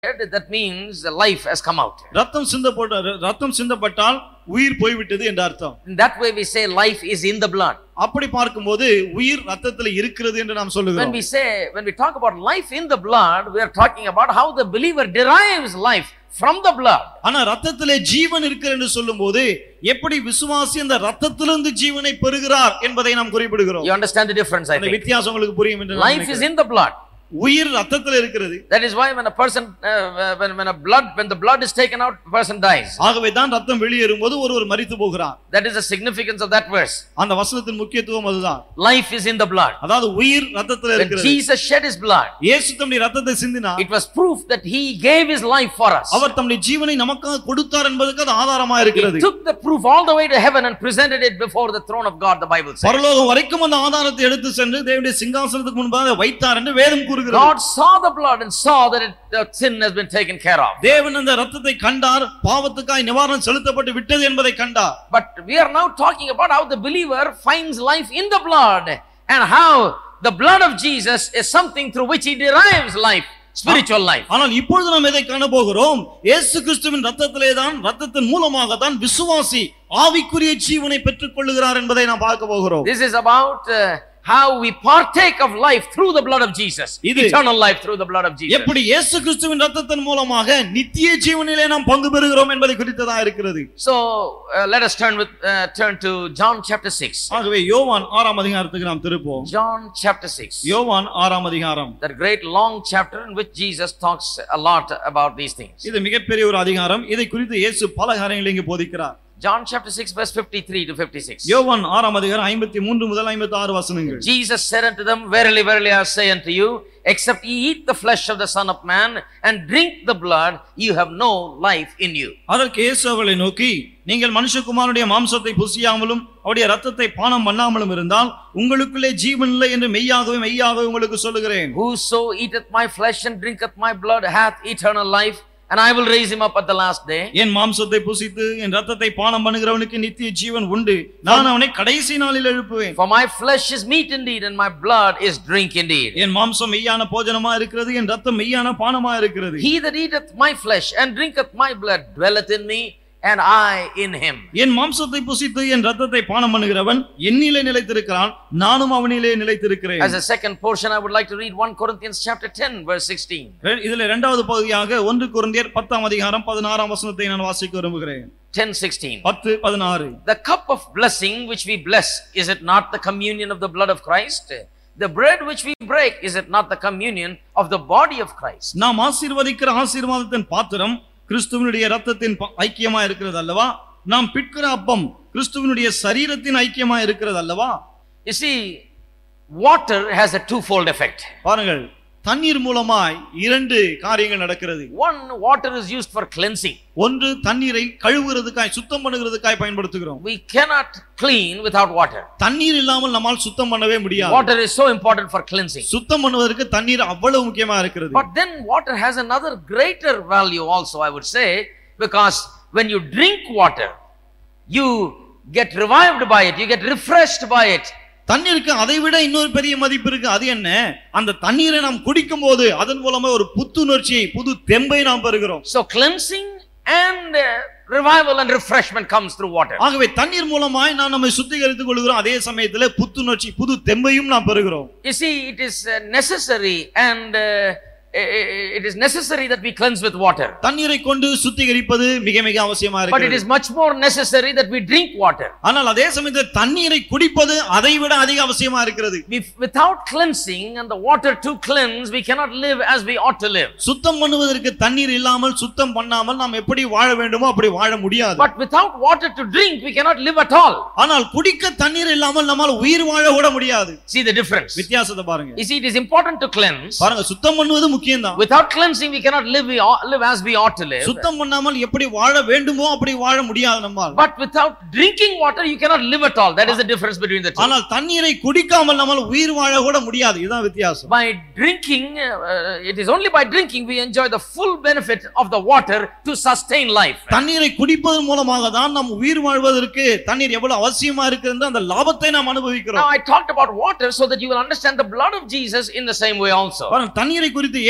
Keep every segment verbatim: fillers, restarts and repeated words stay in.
that means the life has come out. ரத்தம் சிந்தப்பட்ட ரத்தம் சிந்தப்பட்டால் உயிர் போய்விட்டது என்ற அர்த்தம். In that way we say life is in the blood. அப்படி பார்க்கும்போது உயிர் ரத்தத்தில் இருக்கிறது என்று நாம் சொல்லுகிறோம். When we say when we talk about life in the blood, we are talking about how the believer derives life from the blood. ஆனா ரத்தத்திலே ஜீவன் இருக்கிறது என்று சொல்லும்போது எப்படி விசுவாசி அந்த ரத்தத்திலிருந்து ஜீவனை பெறுகிறார் என்பதை நாம் குறிப்பிடுகிறோம். You understand the difference, I அந்த think. வித்தியாசம் உங்களுக்கு புரியும் என்று Life is in the blood. உயிர் ரத்தத்தில் இருக்கிறது. That is why when a person uh, when when a blood when the blood is taken out, the person dies. ஆகவே தான் ரத்தம் வெளியேறும்போது ஒருவர் மரித்து போகிறார். That is the significance of that verse. அந்த வசனத்தின் முக்கியத்துவம் அதுதான். Life is in the blood. அதாவது உயிர் ரத்தத்தில் When இருக்கிறது. Jesus shed his blood, இயேசு தம்முடைய ரத்தத்தை சிந்தினார். it was proof that he gave his life for us. அவர் தம்முடைய ஜீவனை நமக்காக கொடுத்தார் என்பதற்கு அது ஆதாரமாக இருக்கிறது. He took the proof all the way to heaven and presented it before the throne of God, the Bible says. பரலோகம் வரைக்கும் அந்த ஆதாரத்தை எடுத்து சென்று தேவனுடைய சிங்காசனத்துக்கு முன்பாக வைத்தார் என்று வேதம் கூறுகிறது. God saw the blood and saw that it, the sin has been taken care of. தேவன் அந்த ரத்தத்தை கண்டார், பாவத்துக்காய் நிவாரணம் செலுத்தப்பட்டு விட்டது என்பதை கண்டார். But we are now talking about how the believer finds life in the blood and how the blood of Jesus is something through which he derives life, spiritual life. ஆனால் இப்பொழுது நாம் எதை காண போகிறோம்? இயேசு கிறிஸ்துவின் ரத்தத்திலே தான், ரத்தத்தின் மூலமாக தான் விசுவாசி ஆவிக்குரிய ஜீவனை பெற்றுக் கொள்ளுகிறார் என்பதை நாம் பார்க்க போகிறோம். This is about uh, how we partake of life through the blood of Jesus. Eternal life through the blood of Jesus. எப்படி இயேசு கிறிஸ்துவின் ரத்தத்தின் மூலமாக நித்திய ஜீவனிலே நாம் பங்கு பெறுகிறோம் என்பதை குறித்ததா இருக்கிறது. So uh, let us turn with uh, turn to John chapter six. ஆகவே யோவான் ஆறாம் அதிகாரத்துக்கு நாம் திருப்போம். John chapter six. யோவான் ஆறாம் அதிகாரம். That great long chapter in which Jesus talks a lot about these things. இது மிகப்பெரிய ஒரு அதிகாரம். இதை குறித்து இயேசு பல காரியங்களை இங்கே போதிக்கிறார். John chapter six verse fifty-three to fifty-six. யோவான் ஆறாம் அதிகாரம் ஐம்பத்தி மூன்று முதல் ஐம்பத்தி ஆறு வசனங்கள். Jesus said unto them, Verily, verily, I say unto you, except ye eat the flesh of the Son of Man and drink the blood, you have no life in you. அதற்கு இயேசு அவர்களை நோக்கி, நீங்கள் மனுஷகுமாரனுடைய மாம்சத்தை புசியாமலும் அவருடைய ரத்தத்தை பானம் பண்ணாமலும் இருந்தால் உங்களுக்குள்ளே ஜீவன் இல்லை என்று மெய்யாகவே மெய்யாகவே உங்களுக்கு சொல்லுகிறேன். Whoso eateth my flesh and drinketh my blood hath eternal life, and I will raise him up at the last day. என் மாம்சத்தை புசித்து என் ரத்தத்தை பானம் பண்ணுகிறவனுக்கு நித்திய ஜீவன் உண்டு, நான் அவனை கடைசி நாளில் எழுப்புவேன். For my flesh is meat indeed, and my blood is drink indeed. என் மாம்சம் மெய்யான போஜனமா இருக்கிறது, என் ரத்தம் மெய்யான பானமா இருக்கிறது. He that eateth my flesh and drinketh my blood dwelleth in me, and I in him. என் மாம்சத்தை புசித்து என் ரத்தத்தை பானம் பண்ணுகிறவன் என்னிலே நிலைத்திருக்கிறான், நானும் அவனிலே நிலைத்திருக்கிறேன். As a second portion, I would like to read First Corinthians chapter ten verse sixteen. இதிலே இரண்டாவது பகுதியாக ஒன்று கொரிந்தியர் பத்தாம் அதிகாரம் பதினாறாம் வசனத்தை நான் வாசிக்க விரும்புகிறேன். ten sixteen. பத்து பதினாறு. The cup of blessing which we bless, is it not the communion of the blood of Christ? The bread which we break, is it not the communion of the body of Christ? நாம் ஆசீர்வதிக்கிற ஆசீர்வாதத்தின் பாத்திரம் கிறிஸ்துவினுடைய ரத்தத்தின் ஐக்கியமா இருக்கிறது அல்லவா? நாம் பிட்கிற அப்பம் கிறிஸ்துவினுடைய சரீரத்தின் ஐக்கியமா இருக்கிறது அல்லவா? You see, water has a twofold effect. பாருங்கள், தண்ணீர் மூலமாய் இரண்டு காரியங்கள் நடக்கிறது. One, water is used for cleansing. ஒன்று, தண்ணீரை கழுவுறதுக்காய் சுத்தம் பண்ணுகிறதுக்காய் பயன்படுத்துகிறோம். We cannot clean without water. தண்ணீர் இல்லாமல் நம்மால் சுத்தம் பண்ணவே முடியாது. Water is so important for cleansing. சுத்தம் பண்ணுவதற்கு தண்ணீர் அவ்வளவு முக்கியமா இருக்கிறது. But then water has another greater value also, I would say, because when you drink water, you get revived by it, you get refreshed by it. தண்ணீருக்கு அதை விட இன்னொரு பெரிய மதிப்பு இருக்கு. அது என்ன? அந்த தண்ணீரை நாம் குடிக்கும் போது அதன் மூலமா ஒரு புத்துணர்ச்சியை, புது தெம்பை நாம் பெறுகிறோம். So cleansing and uh, revival and refreshment comes through water. ஆகவே தண்ணீர் மூலமாய் நாம் நம்மை சுத்திகரித்துக் கொள்கிறோம், அதே சமயத்திலே புத்துணர்ச்சி, புது தெம்பையும் நாம் பெறுகிறோம். You see, it is uh, necessary and uh, it is necessary that we cleanse with water. தண்ணீரை கொண்டு சுத்திகரிப்பது மிக மிக அவசியமா இருக்கிறது. But it is much more necessary that we drink water. ஆனால் அதே சமயத்தில் தண்ணீரை குடிப்பது அதை விட அதிக அவசியமா இருக்கிறது. Without cleansing and the water to cleanse, we cannot live as we ought to live. சுத்தம் பண்ணுவதற்கு தண்ணீர் இல்லாமல், சுத்தம் பண்ணாமல் நாம் எப்படி வாழ வேண்டுமோ அப்படி வாழ முடியாது. But without water to drink, we cannot live at all. ஆனால் குடிக்க தண்ணீர் இல்லாமல் நம்மால் உயிர் வாழ கூட முடியாது. See the difference. வித்தியாசத்தை பாருங்க. You see, it is important to cleanse. பாருங்க, சுத்தம் பண்ணுவது Without cleansing, we cannot live, we ought, live as we ought to live. சுத்தம் பண்ணாமல் எப்படி வாழ வேண்டுமோ அப்படி வாழ முடியாது நம்மால். But without drinking water, you cannot live at all. That is the difference between the two. ஆனால் தண்ணீரை குடிக்காமல் நம்மால் உயிர் வாழ கூட முடியாது. இதுதான் வித்தியாசம். By drinking, uh, it is only by drinking we enjoy the full benefit of the water to sustain life. தண்ணீரை குடிப்பதன் மூலமாக தான் நாம் உயிர் வாழ்வதற்கு தண்ணீர் எவ்வளவு அவசியமா இருக்கிறது அந்த லாபத்தை நாம் அனுபவிக்கிறோம். Now I talked about water so that you will understand the blood of Jesus in the same way also. தண்ணீரை குறித்து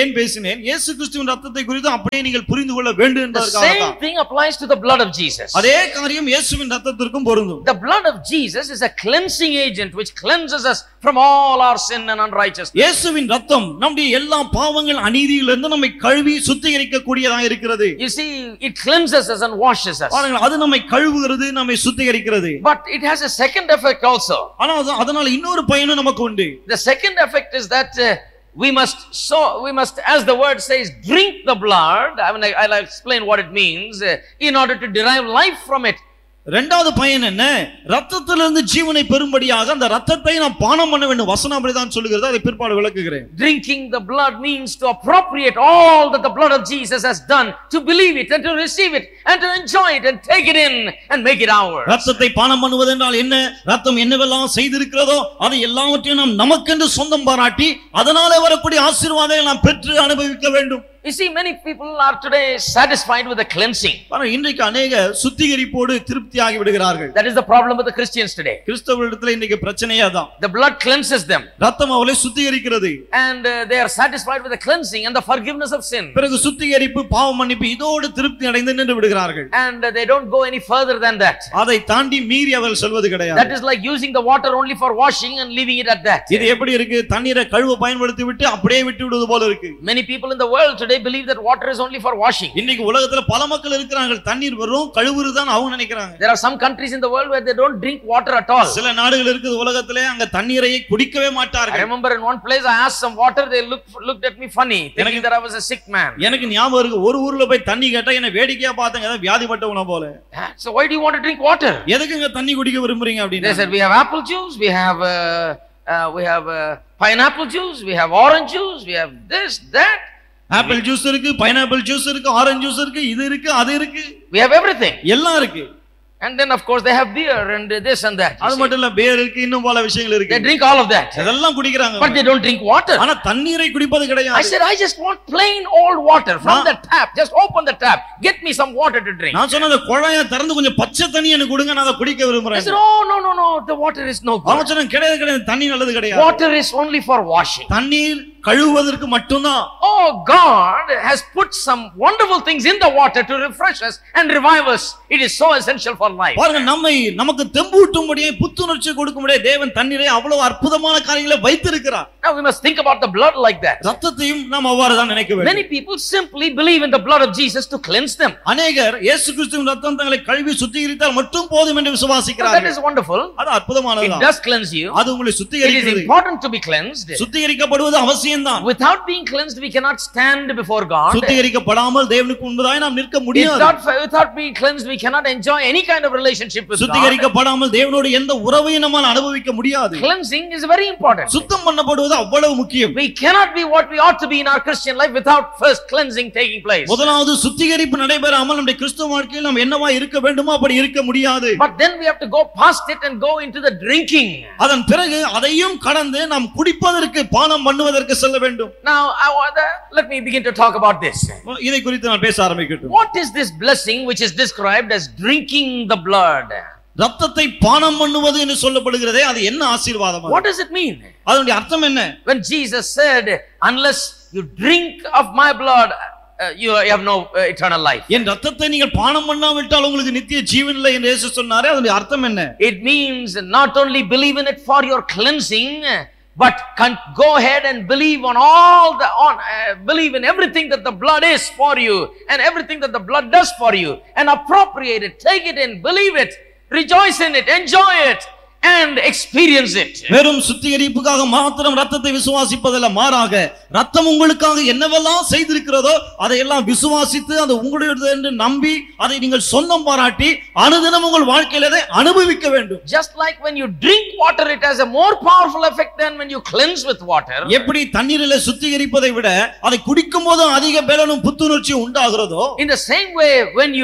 ஏன் பேசினேன்? இயேசு கிறிஸ்துவின் ரத்தத்தை குறித்து அப்படியே நீங்கள் புரிந்து கொள்ள வேண்டும் என்பதற்காக. The same thing applies to the blood of Jesus. அதே காரியம் இயேசுவின் ரத்தத்திற்கும் பொருந்தும். The blood of Jesus is a cleansing agent which cleanses us from all our sin and unrighteousness. இயேசுவின் ரத்தம் நம்முடைய எல்லா பாவங்கள் அநீதியிலிருந்து நம்மை கழுவி சுத்திகரிக்க கூடியதாக இருக்கிறது. You see, it cleanses us and washes us. பாருங்கள், அது நம்மை கழுவுகிறது, நம்மை சுத்திகரிக்கிறது. But it has a second effect also. ஆனால் அதனால இன்னொரு பயனும் நமக்கு உண்டு. The second effect is that uh, we must so we must, as the word says, drink the blood. I mean, I, I'll explain what it means uh, in order to derive life from it. இரண்டாவது பயன் என்ன? ரத்தத்திலிருந்து ஜீவனை பெறும்படியாக அந்த ரத்தத்தை நாம் பானம் பண்ண வேண்டும். வசனம் அப்படிதான் சொல்லுகிறது. அதை பிற்பாடு விளக்குகிறேன். Drinking the blood means to appropriate all that the blood of Jesus has done, to believe it and to receive it and to enjoy it and take it in and make it ours. ரத்தத்தை பானம் பண்ணுவது என்றால் என்ன? ரத்தம் என்னவெல்லாம் செய்திருக்கிறதோ அதை எல்லாவற்றையும் நாம் நமக்கென்று சொந்தம் பாராட்டி அதனாலே வரக்கூடிய ஆசீர்வாதங்களை நாம் பெற்று அனுபவிக்க வேண்டும். You see, many people are today satisfied with the cleansing. ஆனா இன்றைக்கு अनेக சுத்திகரிப்போடு திருப்தியாகி விடுகிறார்கள். That is the problem with the Christians today. கிறிஸ்தவர்களிடத்தில் இன்னைக்கு பிரச்சனையே அதான். The blood cleanses them. ரத்தம் அவளை சுத்திகரிக்கிறது. And uh, they are satisfied with the cleansing and the forgiveness of sin. பிறகு சுத்திகரிப்பு, பாவ மன்னிப்பு இதோடு திருப்தி அடைந்து நின்று விடுகிறார்கள். And uh, they don't go any further than that. அதை தாண்டி மீறி அவர்கள் செல்வது கிடையாது. That is like using the water only for washing and leaving it at that. இது எப்படி இருக்கு? தண்ணீரை கழுவ பயன்படுத்தி விட்டு அப்படியே விட்டு விடுவது போல இருக்கு. Many people in the world today believe that water is only for washing. இன்னைக்கு உலகத்துல பல மக்கள் இருக்காங்க, தண்ணீர் வெறும் கழுவுறதுதான் அவங்க நினைக்கிறாங்க. There are some countries in the world where they don't drink water at all. சில நாடுகள் இருக்குது உலகத்திலே அங்க தண்ணீரை குடிக்கவே மாட்டார்கள். I remember in one place I asked some water, they looked looked at me funny, thinking that I was a sick man. எனக்கு ஞாபகம் இருக்கு, ஒரு ஊர்ல போய் தண்ணி கேட்டா என்ன வேடிக்கையா பார்த்தாங்க, ஏதோ வியாதிப்பட்டவன போல. So why do you want to drink water? எதுக்குங்க தண்ணி குடிக்க விரும்புறீங்க அப்படினா? They said we have apple juice, we have uh, uh, we have uh, pineapple juice, we have orange juice, we have this, that. Apple juice இருக்கு, pineapple juice இருக்கு, orange juice இருக்கு, இது இருக்கு, அது இருக்கு. We have everything. எல்லாம் இருக்கு. And then of course they have beer and this and that. அது மட்டும் இல்ல, beer இருக்கு, இன்னும் பல விஷயங்கள் இருக்கு. They drink all of that. அதெல்லாம் குடிக்கறாங்க. But they don't drink water. ஆனா தண்ணீரை குடிப்பது கிடையாது. I said I just want plain old water from the tap. Just open the tap. Get me some water to drink. நான் சொன்னத குழாயை திறந்து கொஞ்சம் பச்சை தண்ணி எனக்கு கொடுங்க, நான் அத குடிக்க விரும்பறேன். I said oh no no no, the water is no good. அவன் சொன்னான் கிடையாது கிடையாது, தண்ணி நல்லது கிடையாது. Water is only for washing. தண்ணீர் கழுவுவதற்கு மட்டும்தான். Oh, God has put some wonderful things in the water to refresh us and revive us. It is so essential for life. பாருங்க, நம்மை நமக்கு தெம்பூட்டும்படியே புத்துணர்ச்சி கொடுக்கும்படியே தேவன் தண்ணீரை அவ்வளவு அற்புதமான காரியங்களை வைத்திருக்கிறார். Now we must think about the blood like that. ரத்தத்தையும் நாம் அவ்வாறு தான் நினைக்க வேண்டும். Many people simply believe in the blood of Jesus to cleanse them. அநேகர் இயேசு கிறிஸ்துவின் ரத்தம் தங்களை கழுவி சுத்திகரித்தால் மட்டும் போதும் என்று விசுவாசிக்கிறார்கள். That is wonderful. அது அற்புதமானது. It does cleanse you. அது உங்களை It is சுத்திகரிக்கிறது. important to be cleansed. சுத்திகரிக்கப்படுவது அவசியம் தான். Without being cleansed we cannot stand before God. சுத்திகரிக்கப்படாமல் தேவனுக்கு முன்பாக நாம் நிற்க முடியாது. Without without being cleansed we cannot enjoy any kind of relationship with God. சுத்திகரிக்கப்படாமல் தேவனோடு எந்த உறவையும் நம்மால் அனுபவிக்க முடியாது. Cleansing is very important. சுத்தம் பண்ணப்படுவது அவ்வளவு முக்கியம். We cannot be what we ought to be in our Christian life without first cleansing taking place. முதலாவது சுத்திகரிப்பு நடைபெறாமல் நம்முடைய கிறிஸ்தவ வாழ்க்கையில் நாம் என்னவா இருக்க வேண்டுமோ அப்படி இருக்க முடியாது. But then we have to go past it and go into the drinking. அதன் பிறகு அதையும் கடந்து நாம் குடிப்பதற்கு, பானம் பண்ணுவதற்கு செல்ல வேண்டும். Now I want to, let me begin to talk about this. இதை குறித்து நான் பேச ஆரம்பிக்கட்டும். What is this blessing which is described as drinking the blood? ரத்தத்தை பானம் பண்ணுவது என்று சொல்லப்படுகிறதே, அது என்ன ஆசீர்வாதம்? What does it mean? அதனுடைய அர்த்தம் என்ன? When Jesus said, unless you drink of my blood uh, you have no uh, eternal life. என் ரத்தத்தை நீங்கள் பானம் பண்ணாவிட்டால் உங்களுக்கு நித்திய ஜீவன் இல்லை என்று இயேசு சொன்னாரே, அதனுடைய அர்த்தம் என்ன? It means not only believe in it for your cleansing, but can go ahead and believe on all the on uh, believe in everything that the blood is for you and everything that the blood does for you, and appropriate it, take it in, believe it, rejoice in it, enjoy it and experience it. வெறும் சுத்திகரிப்புக்காக மாத்திரம் ரத்தத்தை விசுவாசிப்பதல்ல, மாறாக ரத்தம் உங்களுக்காக என்னவெல்லாம் செய்திருக்கிறதோ அதையெல்லாம் விசுவாசித்து அது உங்களுடையது என்று நம்பி அதை நீங்கள் சொந்தம் பாராட்டி அனுதினம் உங்கள் வாழ்க்கையில அதை அனுபவிக்க வேண்டும். Just like when you drink water, it has a more powerful effect than when you cleanse with water. எப்படி தண்ணீரிலே சுத்திகரிப்பதை விட அதை குடிக்கும்போது அதிக பலனும் புத்துணர்ச்சியும் உண்டாகிறதோ, in the same way when you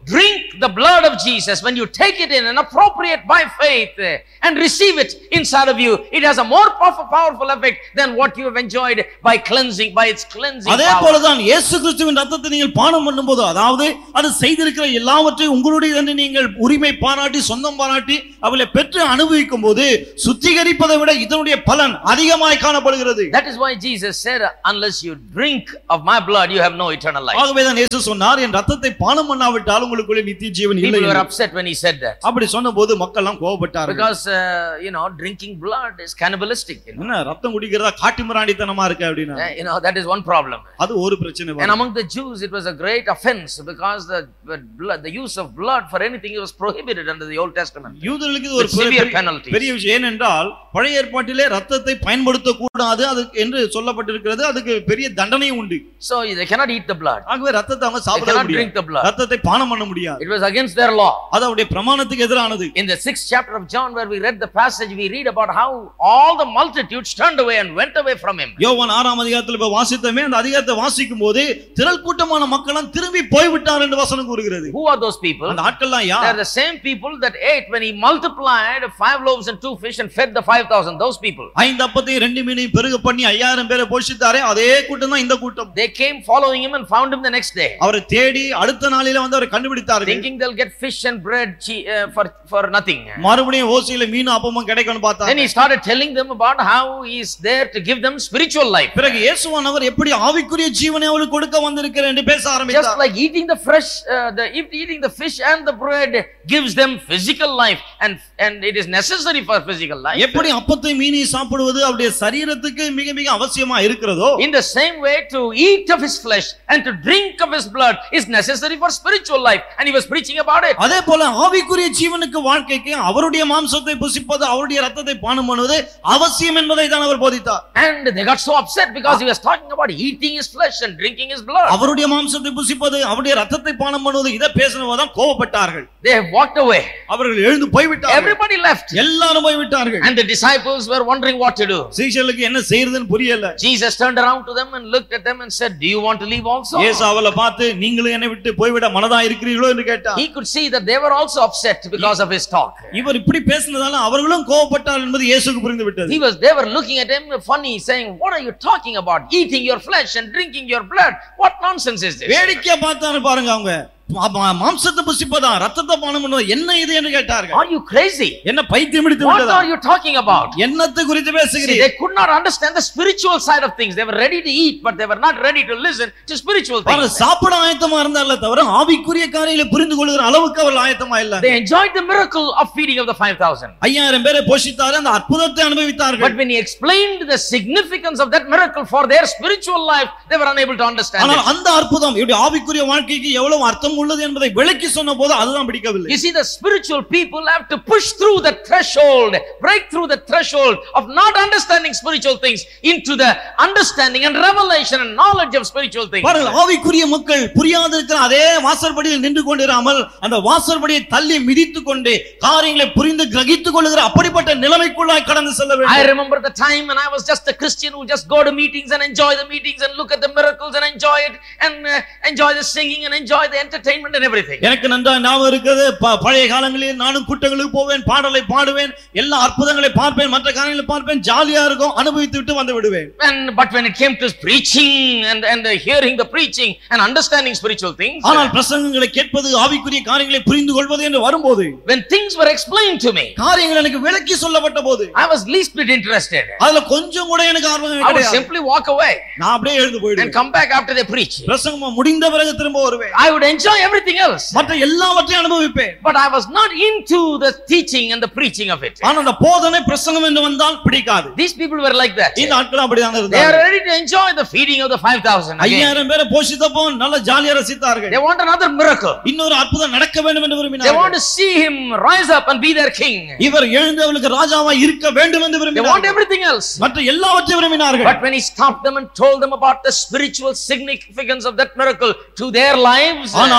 drink the blood of Jesus, when you take it in and appropriate by faith and receive it inside of you, it has a more powerful effect than what you have enjoyed by cleansing, by its cleansing அதே போலதான் இயேசு கிறிஸ்துவின் இரத்தத்தை நீங்கள் பானம் பண்ணும்போது, அதாவது அது செய்திருக்கிற எல்லாவற்றையும் உங்களுடைய என்று நீங்கள் உரிமை பாராட்டி சொந்தம் பாராட்டி அவளை பெற்று அனுபவிக்கும் போது சுத்திகரிப்பதை விட இதனுடைய பலன் அதிகமாய் காணப்படுகிறது. That is why Jesus said, unless you drink of my blood, you have no eternal life. ஆகவே தான் இயேசு சொன்னார், என் இரத்தத்தை பானம் பண்ணாவிட்டால் உங்களுக்குள்ளே நித்திய ஜீவன் இல்லை. People were upset when he said that. அப்படி சொன்னபோது மக்கள் எல்லாம் கோபப்பட்டார்கள். Because uh, you know, drinking blood is cannibalistic. You know? என்ன ரத்தம் குடிக்கிறதா காட்டுமிராண்டித்தனமா இருக்கு அப்படினா. You know, that is one problem. அது ஒரு பிரச்சனை. And among the Jews it was a great offense because the blood, the use of blood for anything was prohibited under the Old Testament. யூதர்களுக்கு இது ஒரு பெரிய விஷயம். ஏனென்றால் பழைய ஏற்பாட்டிலே ரத்தத்தை பயன்படுத்த கூடாது அது என்று சொல்லப்பட்டிருக்கிறது. அதுக்கு பெரிய தண்டனை உண்டு. So they cannot eat the blood. ஆகவே ரத்தத்தை அவங்க சாப்பிட முடியாது. ரத்தத்தை பானம் பண்ண முடியாது. It was against their law. அது அவருடைய பிரமாணத்துக்கு எதிரானது. In the sixth chapter of John where we read the passage, we read about how all the multitudes turned away and went away from him. யோவான் ஆறாம் அதிகாரத்தில் இப்ப வாசித்தமே, அந்த அதிகாரத்தை வாசிக்கும்போது திரள் கூட்டமான மக்கள் திரும்பி போய் விட்டார் என்று வசனம் கூறுகிறது. Who are those people? அந்த ஆட்கள்லாம் யார்? They are the same people that ate when he multiplied five loaves and two fish and fed the five thousand. Those people. ஐந்து அப்பத்தையும் ரெண்டு மீனையும் பெருக பண்ணி ஐயாயிரம் பேரை போஷித்தாரே, அதே கூட்டம் தான் இந்த கூட்டம். They came following him and found him the next day. அவரை தேடி அடுத்த நாளிலே வந்து அவரை கண்டுபிடித்தார்கள். Thinking they'll get fish and bread uh, for for nothing. மறுபடியும் ஓசியில மீன் அப்பமும் கிடைக்கும்னு பார்த்தாங்க. Then he started telling them about how he is there to give them spiritual life. பிறகு இயேசுவானவர் எப்படி ஆவிக்குரிய ஜீவனை அவங்களுக்கு கொடுக்க வந்திருக்கிறார் என்று பேச ஆரம்பித்தார். Just like eating the fresh uh, the eating the fish and the bread gives them physical life and and it is necessary for physical life. எப்படி அப்பத்தை மீனை சாப்பிடுவது அவருடைய சரீரத்துக்கு மிக மிக அவசியமா இருக்கிறதோ, in the same way to eat of his flesh and to drink of his blood is necessary for spiritual life, and he was preaching about it. அதே போல ஆவிக்குரிய ஜீவனுக்கு வாழ்க்கைக்கு அவருடைய மாம்சத்தை புசிப்பது அவருடைய இரத்தத்தை பானம் பண்ணுவது அவசியம் என்பதை தான் அவர் போதித்தார். And they got so upset because he was talking about eating his flesh and drinking his blood. அவருடைய மாம்சத்தை புசிப்பது அவருடைய இரத்தத்தை பானம் பண்ணுவது இத பேசினவங்க தான் கோபப்பட்டார்கள். They have walked away. அவர்கள் எழுந்து போய் விட்டார்கள். Everybody left. எல்லாரும் போய் விட்டார்கள். And the disciples were wondering what to do. சீஷர்களுக்கு என்ன செய்யறதுன்னு புரியல. Jesus turned around to them and looked at them and said, do you want to leave also? இயேசு அவளை பார்த்து, நீங்களும் என்னை விட்டு போய்விட மனதா இருக்கிறீர்களோ என்று கேட்டார். He could see that they were also upset because of his talk. இவர் இப்படி பேசினதால அவர்களும் கோபப்பட்டார்கள் என்பது இயேசுவுக்கு புரிந்துவிட்டது. He was they were looking at him funny, saying, what are you talking about? Eating your flesh and drinking your blood? What nonsense is this? வேடிக்கையா பார்த்தாரு பாருங்க அவங்க. மாம்சத்தை புசிப்பதா ரத்தத்தை பானம் பண்ணுவது என்ன இது என்று கேட்டார்கள். Are you crazy? என்ன பைத்தியம் பிடித்து விட்டதா? What are you talking about? என்னத்தை குறித்து பேசுகிறீர்கள்? They could not understand the spiritual side of things. They were ready to eat but they were not ready to listen to spiritual things. அவர்கள் சாப்பிட ஆயத்தமா இருந்தார்களே தவிர ஆவிக்குரிய காரியங்களை புரிந்து கொள்கிற அளவுக்கு அவர்கள் ஆயத்தமா இல்ல. They enjoyed the miracle of feeding of the five thousand. ஐயாயிரம் பேரை போஷித்தார், அந்த அற்புதத்தை அனுபவித்தார்கள். But when he explained the significance of that miracle for their spiritual life, they were unable to understand it. ஆனால் அந்த அற்புதம் இவருடைய ஆவிக்குரிய வாழ்க்கைக்கு எவ்வளவு அர்த்தம் உள்ளது என்பதை விளக்கி சொன்னபோது அதுதான் பிடிக்கவில்லை. You see, the spiritual people have to push through the threshold, break through the threshold of not understanding spiritual things into the understanding and revelation and knowledge of spiritual things. பாருங்கள், ஆவிக்குரிய மக்கள் புரியாத இருக்கிற அதே வாசற்படியில் நின்று கொண்டிராமல் அந்த வாசற்படியை தள்ளி மிதித்துக் கொண்டு காரியங்களை புரிந்து கிரகித்துக் கொள்ளுகிற அப்படிப்பட்ட நிலைமைக்குள்ளாய் கடந்து செல்ல வேண்டும். I remember the time when I was just a Christian who just go to meetings and enjoy the meetings and look at the miracles and enjoy it and uh, enjoy the singing and enjoy the entertainment and everything. எனக்கு நன்றாக ஞாபகம் இருக்குது, பழைய காலங்களில் நானும் கூட்டங்களுக்கு போவேன், பாடலை பாடுவேன், எல்லா அற்புதங்களை பார்ப்பேன், மற்ற காரியங்களை பார்ப்பேன், ஜாலியா இருக்கும், அனுபவித்து விட்டு வந்து விடுவேன். And but when it came to preaching and and uh, hearing the preaching and understanding spiritual things, ஆனால் பிரசங்கங்களை கேட்பது ஆவிக்குரிய காரியங்களை புரிந்து கொள்வது என்று வரும்போது, when things were explained to me, காரியங்கள் எனக்கு விளக்கி சொல்லப்பட்ட போது, I was least bit interested. அதுல கொஞ்சம் கூட எனக்கு ஆர்வம் கிடையாது. I would simply walk away. நான் அப்படியே எழுந்து போய்டுவேன். And come back after they preach. பிரசங்கம் முடிந்த பிறகு திரும்ப வருவேன். I would enjoy everything else. மற்ற எல்லாவற்றையும் அனுபவிப்பேன். But I was not into the teaching and the preaching of it. ஆனா அந்த போதனை பிரசங்கம் என்று வந்தால் பிடிக்காது. These people were like that. இந்த ஆட்கள் அப்படிதான் இருந்தாங்க. They are ready to enjoy the feeding of the five thousand. ஐயாயிரம் பேரை போஷித்தப்போ நல்ல ஜாலியா ரசித்தார்கள். They want another miracle. இன்னொரு அற்புதம் நடக்க வேண்டும் என்று விரும்பினார்கள். They want to see him rise up and be their king. இவர் எழுந்து அவளுக்கு ராஜாவாய் இருக்க வேண்டும் என்று விரும்பினார்கள். They want everything else. மற்ற எல்லாவற்றையும் விரும்பினார்கள். But when he stopped them and told them about the spiritual significance of that miracle to their lives, ஆனால்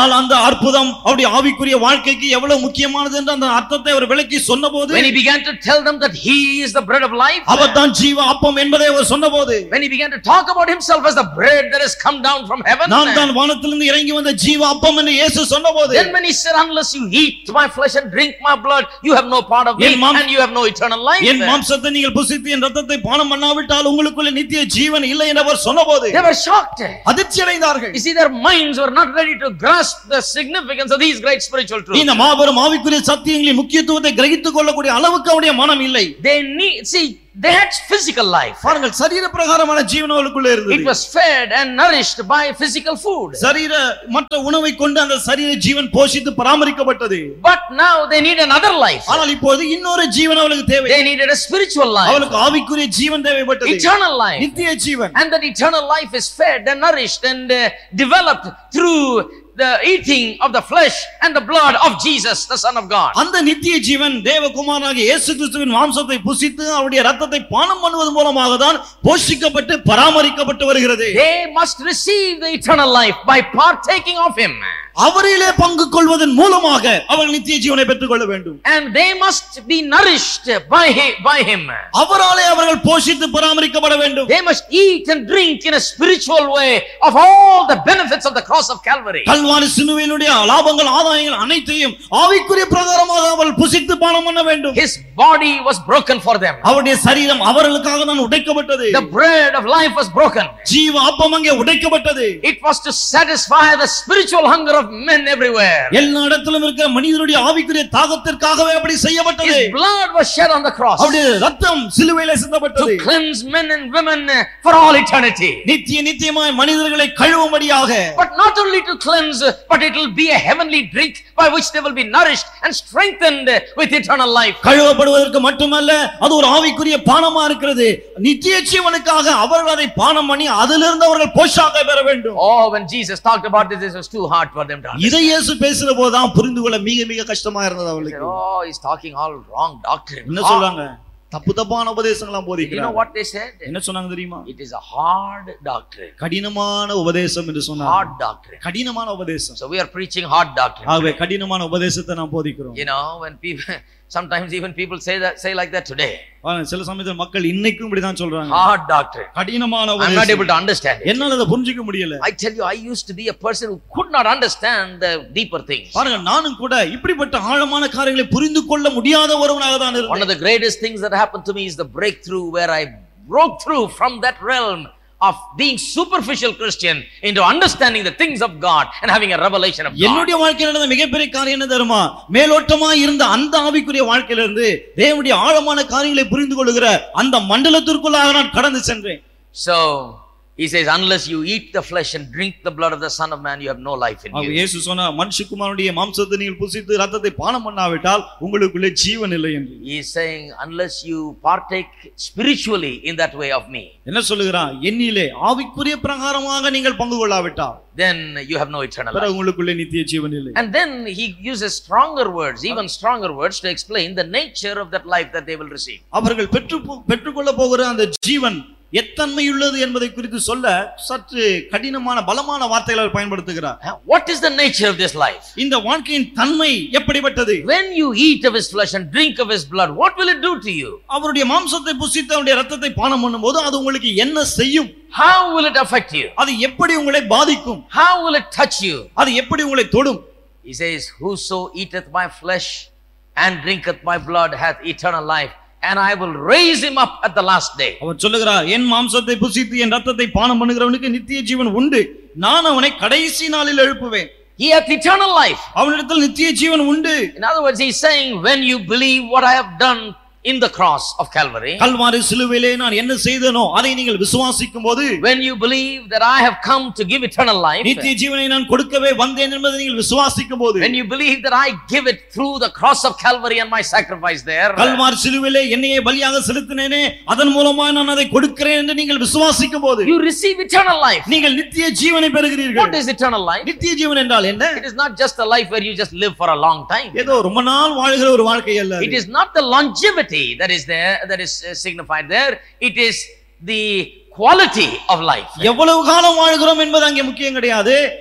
ஆனால் அந்த அற்புதம் அவருடைய ஆவிக்குரிய வாழ்க்கைக்கு எவ்வளவு முக்கியமானது என்று அந்த அர்த்தத்தை அவர் விளக்கி சொன்னபோது, when he began to tell them that he is the bread of life, அவர் தான் ஜீவ அப்பம் என்பதை அவர் சொன்னபோது, when he began to talk about himself as the bread that has come down from heaven, நான் தான் வானத்திலிருந்து இறங்கி வந்த ஜீவ அப்பம் என்று இயேசு சொன்னபோது, then when he said, unless you eat my flesh and drink my blood, you have no part of me and you have no eternal life, என் மாம்சத்தை நீங்கள் புசித்து என் இரத்தத்தை பானம் பண்ணாவிட்டால் உங்களுக்குள்ள நித்திய ஜீவன் இல்லை என்று அவர் சொன்னபோது, they were shocked. அதிர்ச்சி அடைந்தார்கள். You see, their minds were not ready to grasp the significance of these great spiritual truths. இந்த மாபெரும் ஆவிக்குரிய சத்தியங்களின் முக்கியத்துவத்தை கிரகித்துக் கொள்ளக்கூடிய அளவுக்கு அவருடைய மனம் இல்லை. They need, see, they had physical life. பாருங்கள், சரீர பிரகாரமான ஜீவன் அவர்களுக்குள்ள இருந்தது. It was fed and nourished by physical food. சரீர மற்ற உணவை கொண்டு அந்த சரீர ஜீவன் போஷித்து பராமரிக்கப்பட்டது. But now they need another life. ஆனால் இப்போது இன்னொரு ஜீவன் அவர்களுக்கு தேவை. They needed a spiritual life. அவர்களுக்கு ஆவிக்குரிய ஜீவன் தேவைப்பட்டது. Eternal life. நித்திய ஜீவன். And that eternal life is fed and nourished and uh, developed through the eating of the flesh and the blood of Jesus, the Son of God. அந்த நித்திய ஜீவன் தேவகுமாரனாகிய இயேசு கிறிஸ்துவின் மாம்சத்தை புசித்து அவருடைய இரத்தத்தை பானம் பண்ணுவது மூலமாக தான் போஷிக்கப்பட்டு பராமரிக்கப்பட்டு வருகிறது. They must receive the eternal life by partaking of him. அவரிலே பங்கு கொள்வதன் மூலமாக அவர்கள் நித்திய ஜீவனை பெற்றுக் கொள்ள வேண்டும். And they must be nourished by him, by him. அவராலே அவர்கள் போஷித்து பராமரிக்கப்பட வேண்டும். They must eat and drink in a spiritual way of all the benefits of the cross of Calvary. Kalvari சிலுவையினுடைய லாபங்கள் ஆதாயங்கள் அனைத்தையும் ஆவிக்குரிய பிரகாரமாக அவர்கள் புசித்து பானம் பண்ண வேண்டும். His body was broken for them. அவருடைய சரீரம் அவர்களுக்காக தான் உடைக்கப்பட்டது. The bread of life was broken. ஜீவ அப்பம் அங்கே உடைக்கப்பட்டது. It was to satisfy the spiritual hunger of men everywhere. எல்லா இடத்திலும் இருக்கிற மனிதனுடைய ஆவிக்குரிய தாகத்திற்காகவே அப்படி செய்யப்பட்டது. His blood was shed on the cross. அவருடைய இரத்தம் சிலுவையிலே சிந்தப்பட்டது. To cleanse men and women for all eternity. நித்திய நித்தியமாய் மனிதர்களை கழுவும்படியாக. But not only to cleanse, but it will be a heavenly drink by which they will be nourished and strengthened with eternal life. கழுவப்படுவதற்கு மட்டுமல்ல, அது ஒரு ஆவிக்குரிய பானமா இருக்கிறது. நித்திய ஜீவனுக்காக அவர்கள் அதை பானம் பண்ணி அதிலிருந்து அவர்கள் போஷாக பெற வேண்டும். Oh, when Jesus talked about this, this was too hard for them to understand. இதை இயேசு பேசுற போது தான் புரிந்து கொள்ள மிக மிக கஷ்டமா இருந்தது அவங்களுக்கு. Oh, he's talking all wrong doctrine. என்ன சொல்றாங்க? தப்பு தப்பான உபதேசங்களை போதிக்கிறாங்க. You know what they said? என்ன சொன்னாங்க தெரியுமா? It is a hard doctrine. கடினமான உபதேசம் என்று சொன்னாங்க. Hard doctrine. கடினமான உபதேசம். So we are preaching hard doctrine. ஆகவே கடினமான உபதேசத்தை நாம் போதிக்கிறோம். You know, when people sometimes even people say that say like that today. சில சமயத்துல மக்கள் இன்னைக்கும் இப்படி தான் சொல்றாங்க. Hard doctrine. கடினமான உபதேசம். I'm not able to understand it. என்னால அதை புரிஞ்சிக்க முடியல. I tell you, I used to be a person who could not understand the deeper things. பாருங்க, நானும் கூட இப்படிப்பட்ட ஆழமான காரியங்களை புரிந்து கொள்ள முடியாத ஒருவனாக தான் இருந்தேன். One of the greatest things that happened to me is the breakthrough where I broke through from that realm of being superficial Christian into understanding the things of God and having a revelation of God. என்னுடைய வாழ்க்கையில நடந்த மிகப்பெரிய காரியம் என்ன தெரியுமா? மேலோட்டமா இருந்த அந்த ஆவிக்குரிய வாழ்க்கையில இருந்து தேவனுடைய ஆழமான காரியங்களை புரிந்து கொள்ளுகிற அந்த மண்டலத்திற்குள்ளாக நான் கடந்து சென்றேன். So he says, unless you eat the flesh and drink the blood of the Son of Man, you have no life in you. இயேசு சொன்னார், மனுஷகுமாரனுடைய மாம்சத்தை நீங்கள் புசித்து இரத்தத்தை பானம் பண்ணாவிட்டால் உங்களுக்குள்ளே ஜீவன் இல்லை என்று. He is saying, unless you partake spiritually in that way of me. என்ன சொல்லுகிறான்? என்னிலே ஆவிக்குரிய பிரகாரமாக நீங்கள் பங்கு கொள்ளாவிட்டால் then you have no eternal life. உங்களுக்குள்ளே நித்திய ஜீவன் இல்லை. And then he uses stronger words, even stronger words to explain the nature of that life that they will receive. அவர்கள் பெற்று பெற்றுக்கொள்ள போகிற அந்த ஜீவன் எத்தன்மையுள்ளது என்பதை குறித்து சொல்ல சற்று கடினமான பலமான வார்த்தைகளை அவர் பயன்படுத்துகிறார். What is the nature of this life? இந்த வாழ்க்கையின் தன்மை எப்படிப்பட்டது? When you eat of his flesh and drink of his blood, what will it do to you? அவருடைய மாம்சத்தை புசித்து அவருடைய இரத்தத்தை பானம் பண்ணும்போது அது உங்களுக்கு என்ன செய்யும்? How will it affect you? அது எப்படி உங்களை பாதிக்கும்? How will it touch you? அது எப்படி உங்களை தொடும்? He says, whoso eateth my flesh and drinketh my blood hath eternal life, and I will raise him up at the last day. அவர் சொல்லுகிறார், என் மாம்சத்தை புசித்து என் இரத்தத்தை பானம் பண்ணுகிறவனுக்கு நித்திய ஜீவன் உண்டு, நான் அவனை கடைசி நாளில் எழுப்புவேன். He hath eternal life. அவனிடத்தில் நித்திய ஜீவன் உண்டு. In other words, he is saying, when you believe what I have done in the cross of Calvary, Kalvari சிலுவையிலே நான் என்ன செய்தேனோ அதை நீங்கள் விசுவாசிக்கும்போது, when you believe that I have come to give eternal life, நித்திய ஜீவனை நான் கொடுக்கவே வந்தேன் என்பதை நீங்கள் விசுவாசிக்கும்போது, when you believe that I give it through the cross of Calvary and my sacrifice there, Kalvari சிலுவையிலே என்னையே பலியாக செலுத்தினேனே அதன் மூலமாக நான் அதை கொடுக்கிறேன் என்று நீங்கள் விசுவாசிக்கும்போது, you receive eternal life. நீங்கள் நித்திய ஜீவனை பெறுகிறீர்கள். What is eternal life? நித்திய ஜீவன் என்றால் என்ன? It is not just a life where you just live for a long time. ஏதோ ரொம்ப நாள் வாழ்கிற ஒரு வாழ்க்கை அல்ல. It is not the longevity that is there, that is signified there. It is the quality of life. எவ்வளவு காலம் வாழ்கிறோம் என்பது அங்கே முக்கியம் கிடையாது.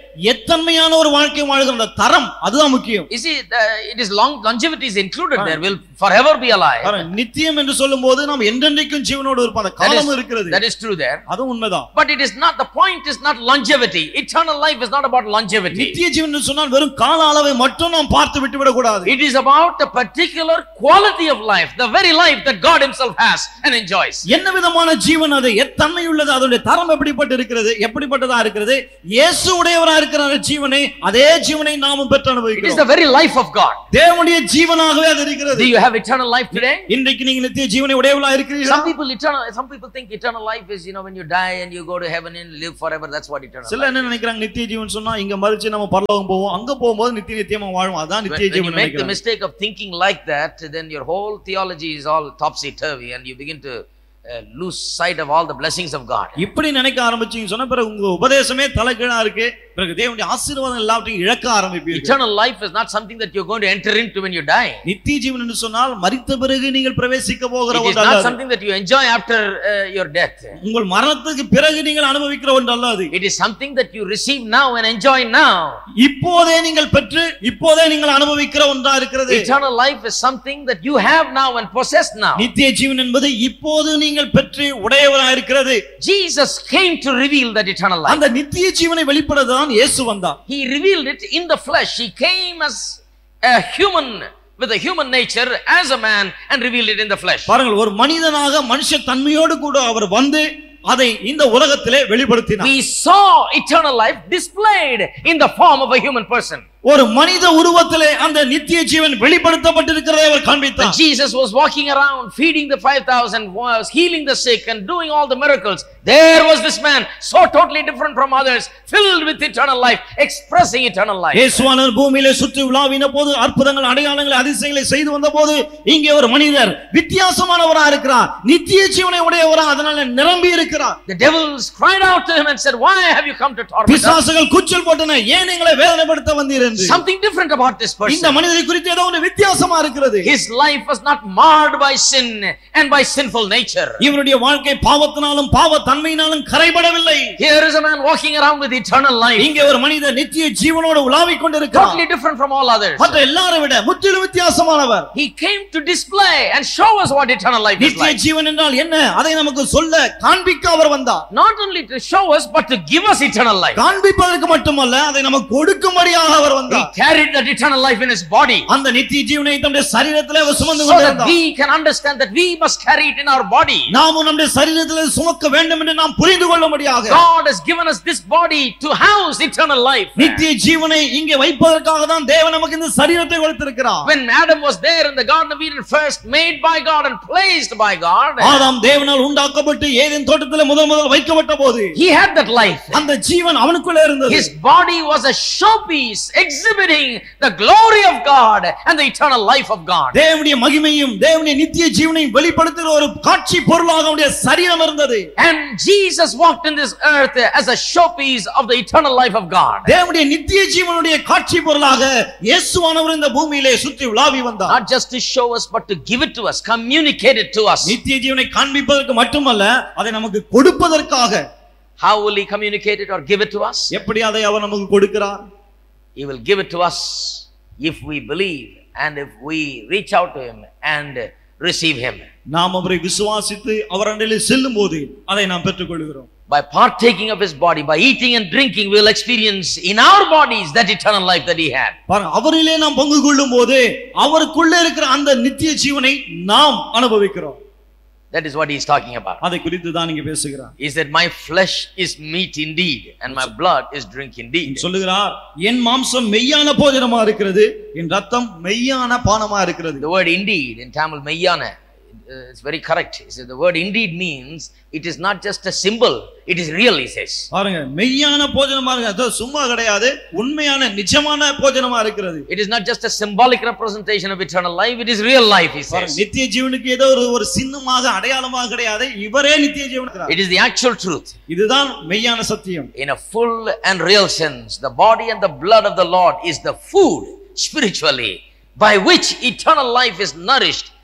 எத்தன்மையான ஒரு வாழ்க்கை வாழ்கிற அந்த தரம் அதுதான் முக்கியம். You see, uh, it is long longevity is included there, will forever be alive. நித்தியம் என்று சொல்லும்போது நாம் என்றென்றைக்கும் ஜீவனோடு இருப்போம், அந்த காலம் இருக்கிறது. That is true there. அது உண்மைதான். But it is not, the point is not longevity. Eternal life is not about longevity. நித்திய ஜீவன் என்று சொன்னால் வெறும் கால அளவை மட்டும் நாம் பார்த்து விட்டு விட கூடாது. It is about the particular quality of life, the very life that God himself has and enjoys. என்ன விதமான ஜீவன் அது, எத்தன்மை உள்ளது, அதோட தரம் எப்படிப்பட்ட இருக்கிறது, எப்படிப்பட்டதா இருக்கிறது, இயேசு உடையவரா இருக்கிற ஜீவனை, அதே ஜீவனை நாமும் பெற்று அனுபவிக்கிறோம். It is the very life of God. தேவனுடைய ஜீவனாகவே அது இருக்கிறது. Do you have eternal life today? இன்றைக்கு நீங்க நித்திய ஜீவனை உடையவளா இருக்கிறீர்களா? Some people eternal some people think eternal life is, you know, when you die and you go to heaven and live forever. That's what eternal life. சில என்ன நினைக்கிறாங்க, நித்திய ஜீவன் சொன்னா இங்க மரிச்சு நம்ம பரலோகம் போவோம், அங்க போகும்போது நித்திய நித்தியமா வாழ்வோம், அதான் நித்திய ஜீவன். When you make the mistake of thinking like that, then your whole theology is all topsy turvy and you begin to uh, lose sight of all the blessings of God. இப்படி நினைக்க ஆரம்பிச்சீங்க சொன்னா பிறகு உங்க உபதேசமே தலைகீழா இருக்கு, பிறகு தேவனுடைய ஆசீர்வாதம் எல்லாவற்றையும் இழக்க ஆரம்பிப்பீர்கள். Eternal life is not something that you're going to enter into when you die. நித்திய ஜீவன் என்று சொன்னால் மரித்த பிறகு நீங்கள் பிரவேசிக்க போகிற ஒன்று அல்ல. It is not something that you enjoy after uh, your death. உங்கள் மரணத்துக்கு பிறகு நீங்கள் அனுபவிக்கிற ஒன்று அல்ல அது. It is something that you receive now and enjoy now. இப்போதே நீங்கள் பெற்று இப்போதே நீங்கள் அனுபவிக்கிற ஒன்றா இருக்கிறது. Eternal life is something that you have now and possess now. நித்திய ஜீவன் என்பது இப்போது நீங்கள் பெற்று உடையவராய் இருக்கிறது. Jesus came to reveal that eternal life. அந்த நித்திய ஜீவனை வெளிப்படுத்த இயேசு வந்தார். He revealed it in the flesh. He came as a human with a human nature as a man and revealed it in the flesh. பாருங்கள், ஒரு மனிதனாக மனுஷ தன்மையோடு கூட அவர் வந்து அதை இந்த உலகத்திலே வெளிப்படுத்தினார். We saw eternal life displayed in the form of a human person. ஒரு மனித உருவத்திலே அந்த நித்திய ஜீவன் வெளிப்படுத்தப்பட்டிருக்கிறதை அவர் காண்பித்தார். Jesus was walking around feeding the five thousand, was healing the sick and doing all the miracles. There was this man so totally different from others, filled with eternal life, expressing eternal life. இயேசுவானவர் பூமியிலே சுற்றி உலாவின போது அற்புதங்கள் அடையாளங்கள் அதிசயங்களை செய்து வந்தபோது இங்கே ஒரு மனிதர் வித்தியாசமானவரா இருக்கிறார், நித்திய ஜீவனை உடையவரா, அதனால நிரம்பி இருக்கிறார். The devils cried out to him and said, "Why have you come to torment us?" பிசாசுகள் கூச்சல் போட்டன, ஏன் எங்களை வேதனைப்படுத்த வந்தீர்? Something different about this person. இந்த மனிதரை குறித்து ஏதோ ஒன்று வித்தியாசமா இருக்கிறது. His life was not marred by sin and by sinful nature. இவருடைய வாழ்க்கை பாவத்தினாலும் பாவ தன்மையினாலும் கரைபடவில்லை. Here is a man walking around with eternal life. இங்கே ஒரு மனிதர் நித்திய ஜீவனோடு உலாவிக் கொண்டிருக்கிறார். Totally different from all others. மற்ற எல்லாரை விட முற்றிலும் வித்தியாசமானவர். He came to display and show us what eternal life is like. நித்திய ஜீவன் என்றால் என்ன, அதை நமக்கு சொல்ல காண்பிக்க அவர் வந்தார். Not only to show us but to give us eternal life. காண்பிப்பதற்கு மட்டுமல்ல, அதை நமக்கு கொடுக்கும்படியாக அவர் He carried that eternal life in his body. அந்த நித்திய ஜீவனை தம்முடைய சரீரத்திலே அவர் சுமந்து கொண்டிருந்தார். So கொண்டிருந்தார். that we can understand that we must carry it in our body. நாமும் நம்முடைய சரீரத்திலே சுமக்க வேண்டும் என்று நாம் புரிந்து கொள்ளும்படியாக God has given us this body to house eternal life. நித்திய ஜீவனை இங்கே வைப்பதற்காக தான் தேவன் நமக்கு இந்த சரீரத்தை கொடுத்திருக்கிறார். When Adam was there in the Garden of Eden, first made by God and placed by God, ஆதாம் தேவனால் உண்டாக்கப்பட்டு ஏதேன் தோட்டத்திலே முதல் முதல் வைக்கப்பட்ட போது he had that life. அந்த ஜீவன் அவனுக்குள்ளே இருந்தது. His body was a showpiece exhibiting the glory of God and the eternal life of God. தேவனுடைய மகிமையும் தேவனுடைய நித்திய ஜீவனையும் வெளிப்படுத்துகிற ஒரு காட்சி பொருளாக அவனுடைய சரீரம் இருந்தது. And Jesus walked in this earth as a showpiece of the eternal life of God. தேவனுடைய நித்திய ஜீவனுடைய காட்சி பொருளாக இயேசுவானவர் இந்த பூமியிலே சுற்றி உலாவி வந்தார். Not just to show us but to give it to us, communicate it to us. நித்திய ஜீவனை காண்பிப்பதற்கு மட்டுமல்ல, அதை நமக்கு கொடுப்பதற்காக. How will he communicate it or give it to us? எப்படி அதை அவர் நமக்கு கொடுக்கிறார்? He will give it to us if we believe and if we reach out to him and receive him. நாம் அவரை விசுவாசித்து அவர் அண்டையிலே செல்லும்போது அதை நாம் பெற்றுக்கொள்கிறோம். By partaking of his body, by eating and drinking, we will experience in our bodies that eternal life that he had. பாருங்க, அவரிலே நாம் பங்கு கொள்ளும்போது அவருக்குள்ளே இருக்கிற அந்த நித்திய ஜீவனை நாம் அனுபவிக்கிறோம். That is what he is talking about. அதை குறித்து தான் இங்கே பேசுகிறார். He said, "My flesh is meat indeed and my blood is drink indeed." சொல்லுகிறார், என் மாம்சம் மெய்யான போஜனமா இருக்கிறது, என் ரத்தம் மெய்யான பானமா இருக்கிறது. The word indeed in Tamil meyyana, it's very correct. He said the word indeed means it is not just a symbol, it is real, he says. பாருங்க, மெய்யான போஜனமா இருக்கு, அது சும்மா கிடையாது, உண்மையான நிஜமான போஜனமா இருக்கிறது. It is not just a symbolic representation of eternal life, it is real life, he says. நித்திய ஜீவனுக்கு ஏதோ ஒரு ஒரு சின்னமாக அடையாளமாக கிடையாது, இவரே நித்திய ஜீவன். It is the actual truth. இதுதான் மெய்யான சத்தியம். In a full and real sense, the body and the blood of the Lord is the food spiritually by which eternal life is nourished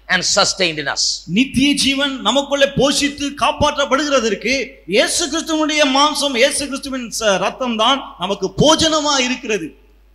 and sustained in us. நித்திய ஜீவன் நமக்குள்ளே போஷித்து காப்பாற்றப்படுகிறதற்கு இயேசு கிறிஸ்துவினுடைய மாம்சம் இயேசு கிறிஸ்துவின் இரத்தம் தான் நமக்கு போஜனமா இருக்கிறது.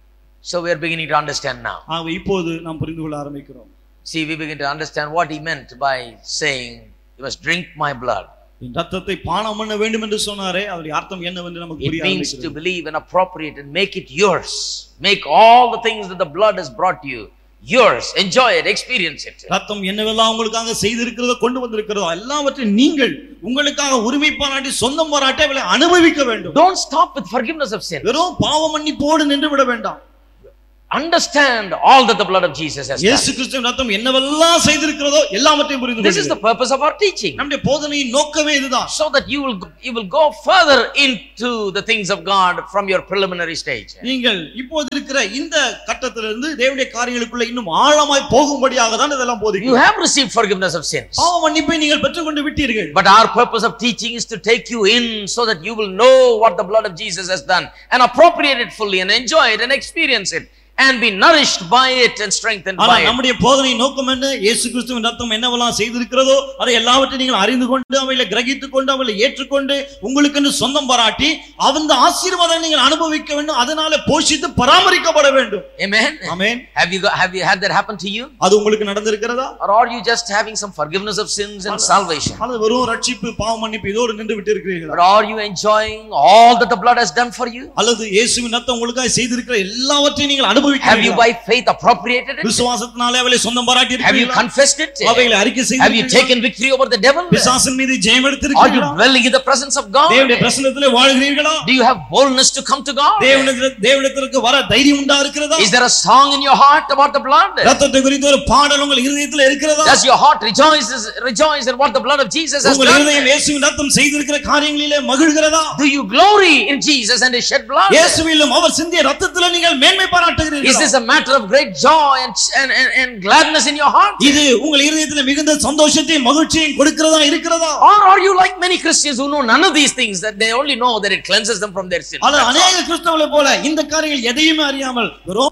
So we are beginning to understand now. ஆகவே இப்போது நாம் புரிந்து கொள்ள ஆரம்பிக்கிறோம். See, we begin to understand what he meant by saying, you must drink my blood. இந்த இரத்தத்தை பானம் பண்ண வேண்டும் என்று சொன்னாரே அதோட அர்த்தம் என்னவென்று நமக்கு புரிய It ஆரம்பிக்கிறது. means to believe and appropriate and make it yours. Make all the things that the blood has brought you yours. Enjoy it, experience it. இரத்தம் என்னவெல்லாம் உங்களுக்காக செய்திருக்கிறதோ கொண்டு வந்திருக்கிறதோ எல்லாவற்றையும் நீங்கள் உங்களுக்காக உரிமை பாராட்டி சொந்தம் பாராட்டி அவளை அனுபவிக்க வேண்டும். Don't stop with forgiveness of sin. வெறும் பாவ மன்னிப்போடு நின்று விட வேண்டாம். Understand all that the blood of Jesus has done. இயேசு கிறிஸ்துவின் இரத்தம் என்னவெல்லாம் செய்திருக்கிறதோ எல்லாவற்றையும் புரிந்து This is the purpose of our teaching. நம்முடைய போதனையின் நோக்கமே இதுதான். So that you will you will go further into the things of God from your preliminary stage. நீங்கள் இப்போது இருக்கிற இந்த கட்டத்திலிருந்து தேவனுடைய காரியங்களுக்குள்ள இன்னும் ஆழமாய் போகும்படியாக தான் இதெல்லாம் போதிக்கிறோம். You have received forgiveness of sins. பாவ மன்னிப்பை நீங்கள் பெற்றுக்கொண்டு விட்டீர்கள். But our purpose of teaching is to take you in so that you will know what the blood of Jesus has done and appropriate it fully and enjoy it and experience it and be nourished by it and strengthened by it. நம்முடைய போதனை நோக்கம் என்ன? இயேசு கிறிஸ்துவின் இரத்தம் என்னவெல்லாம் செய்திருக்கிறதோ அதை எல்லாவற்றையும் நீங்கள் அறிந்து கொண்டு அவைகளை கிரகித்துக் கொண்டு அவைகளை ஏற்றுக்கொண்டு உங்களுக்கு சொந்தம் பாராட்டி அந்த ஆசீர்வாதத்தை நீங்கள் அனுபவிக்க வேண்டும். அதனால போஷித்து பராமரிக்கப்பட வேண்டும். Amen. Amen. Have you got, have you had that happen to you? அது உங்களுக்கு நடந்திருக்கிறதா? Or are you just having some forgiveness of sins and salvation? அது வெறும் ரட்சிப்பு பாவ மன்னிப்பு இதோடு நின்று விட்டு இருக்கிறீர்களா? Or are you enjoying all that the blood has done for you? அல்லது இயேசுவின் இரத்தம் உங்களுக்காக செய்திருக்கிற எல்லாவற்றையும் நீங்கள் அனுபவிக்கிறீர்களா? Have you by faith appropriated it? விசுவாசத்தினாலே அவளை சொந்தம் பாராட்டி Have you இருக்கிறீர்களா? confessed it? அவைகளை அறிக்கை செய்து Have you taken victory over the devil? பிசாசின் மீது ஜெயம் Are you எடுத்திருக்கிறீர்களா? dwelling in the presence of God? தேவனுடைய பிரசன்னத்திலே வாழ்கிறீர்களா? Do you have boldness to come to God? தேவனிடத்தில் தேவனிடத்திற்கு வர தைரியம் உண்டா இருக்கிறதா? Is there a song in your heart about the blood? இரத்தத்தை குறித்து ஒரு பாடல் உங்கள் இதயத்தில் இருக்கிறதா? Does your heart rejoice rejoice in what the blood of Jesus has உங்கள் done? இதயம் இயேசுவின் இரத்தம் செய்திருக்கிற காரியங்களிலே மகிழ்கிறதா? Do you glory in Jesus and his shed blood? இயேசுவிலும் அவர் சிந்திய இரத்தத்திலே நீங்கள் மேன்மை Is பாராட்டுகிறீர்களா? this a matter of great joy and, and, and, and gladness in your heart? இது உங்கள் இதயத்திலே மிகுந்த சந்தோஷத்தையும் மகிழ்ச்சியையும் கொடுக்கிறதா இருக்கிறதா? Or are you like many Christians who know none of these things, that they only know that it cleanses them from their sin? அல்ல அநேக கிறிஸ்தவர்களைப் போல இந்த காரியங்கள் எதையுமே அறியாமல் வெறும்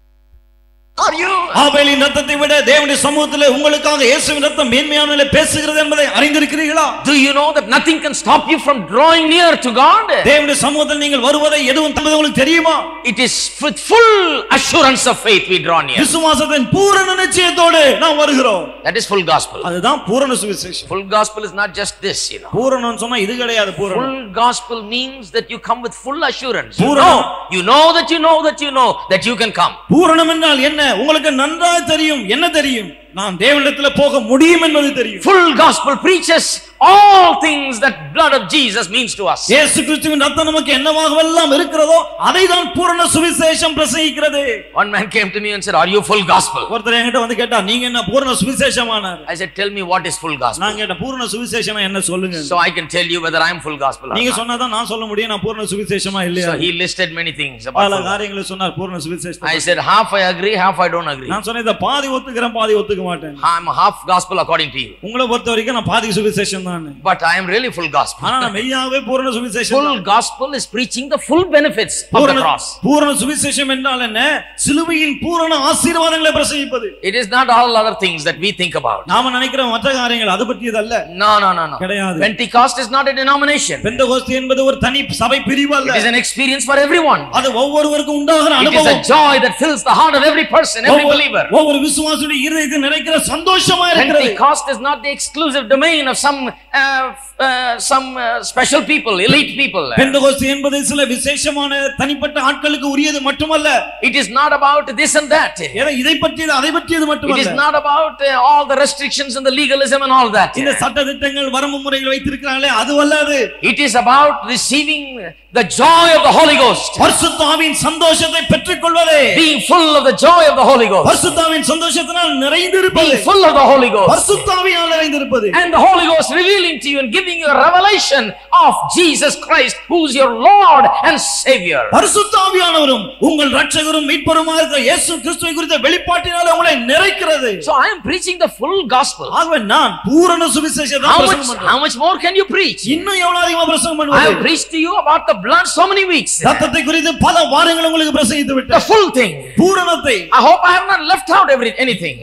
Are you? ஆபேலின் இரத்தத்தை விட தேவனுடைய சமூகத்திலே உங்களுக்காக இயேசுவின் இரத்தம் மேன்மையானதிலே பேசுகிறது என்பதை அறிந்திருக்கிறீர்களா? Do you know that nothing can stop you from drawing near to God? தேவனுடைய சமூகத்தில் நீங்கள் வருவதை எதுவும் தடுப்பது உங்களுக்கு தெரியுமா? It is with full assurance of faith we draw near. விசுவாசத்தின் பூரண நிச்சயத்தோடு நாம் வருகிறோம். That is full gospel. அதுதான் பூரண சுவிசேஷம். Full gospel is not just this, you know. பூரணம் சொன்னா இது கிடையாது பூரணம். Full gospel means that you come with full assurance. You பூரணம். know, you know that you know that you know that you can come. பூரணம் என்றால் என்ன? உங்களுக்கு நன்றாக தெரியும். என்ன தெரியும்? நான் தேவனிடத்தில் போக முடியும் என்பது தெரியும். Full gospel preaches all things that blood of Jesus means to us. இயேசு கிறிஸ்துவின் இரத்தம் நமக்கு என்னவாகவெல்லாம் இருக்கிறதோ அதை தான் பூரண சுவிசேஷம் பிரசங்கிக்கிறது. One man came to me and said, "Are you full gospel?" ஒருத்தர் என்கிட்ட வந்து கேட்டா நீங்க என்ன பூரண சுவிசேஷமானார்? I said, "Tell me what is full gospel." நான் கேட்ட பூரண சுவிசேஷம் என்ன சொல்லுங்க. So I can tell you whether I am full gospel or நீங்க not. சொன்னாதான் நான் சொல்ல முடியும் நான் பூரண சுவிசேஷமா இல்லையா. So he listed many things about பல full gospel. காரியங்களை சொன்னார் பூரண சுவிசேஷம். I said, half I agree, half I don't agree. நான் சொன்னேன் பாதி ஒத்துக்கிறேன் பாதி ஒத்துக்க மாட்டேன். I'm half gospel according to you. உங்களை பொறுத்த வரைக்கும் நான் பாதி சுவிசேஷம் தான். But I am really full gospel. ஆனா நான் மெய்யாவே பூரண சுவிசேஷம். Full gospel is preaching the full benefits of the cross. பூரண சுவிசேஷம் என்றால் என்ன? சிலுவையின் பூரண ஆசீர்வாதங்களை பிரசங்கிப்பது. It is not all other things that we think about. நாம நினைக்கிற மற்ற காரியங்கள் அது பற்றியது அல்ல. No, no, no, no. கிடையாது. Pentecost is not a denomination. பெந்தெகோஸ்து என்பது ஒரு தனி சபை பிரிவு அல்ல. It is an experience for everyone. அது ஒவ்வொருவருக்கும் உண்டாகிற It is அனுபவம். a joy that fills the heart of every person, every believer. ஒவ்வொரு விசுவாசியுடைய இதயத்தில் நிறைக்கிற சந்தோஷமா இருக்கிறது. Pentecost is not the exclusive domain of some uh, uh, some uh, special people, elite people. பெந்தெகோஸ்து என்பது சில விசேஷமான தனிப்பட்ட ஆட்களுக்கு உரியது மட்டுமல்ல. It is not about this and that. ஏதோ இதை பற்றியது அதை பற்றியது It மட்டுமல்ல. is not about uh, all the restrictions and the legalism and all that. இந்த சட்ட திட்டங்கள் வரம்பு முறைகள் வைத்திருக்கிறாங்களே அதுவல்ல அது. It is about receiving the joy of the Holy Ghost. பரிசுத்த ஆவியின் சந்தோஷத்தை பெற்றுக்கொள்வதே. Being full of the joy of the Holy Ghost. பரிசுத்த ஆவியின் சந்தோஷத்தினால் நிறைந்திருப்பது. Being full of the Holy Ghost. பரிசுத்த ஆவியால் நிறைந்திருப்பது. And the Holy Ghost revealing to you and giving you a revelation of Jesus Christ, who is your Lord and Savior. பரிசுத்த ஆவியானவரும் உங்கள் இரட்சகரும் மீட்பருமாக இருக்கிற இயேசு கிறிஸ்துவை குறித்த வெளிப்பாட்டினாலே உங்களை நிறைக்கிறது. So I am preaching the full gospel. ஆகவே நான் பூரண சுவிசேஷத்தை How பிரசங்கம் much, பண்றேன். how much more can you preach? இன்னும் எவ்வளவு அதிகமா பிரசங்கம் I பண்ணுவது? have preached to you about the blood so many weeks. இரத்தத்தை குறித்து பல வாரங்கள் உங்களுக்கு பிரசங்கித்து The விட்டேன். full thing. பூரணத்தை. I hope I have not left out every anything. எதையும்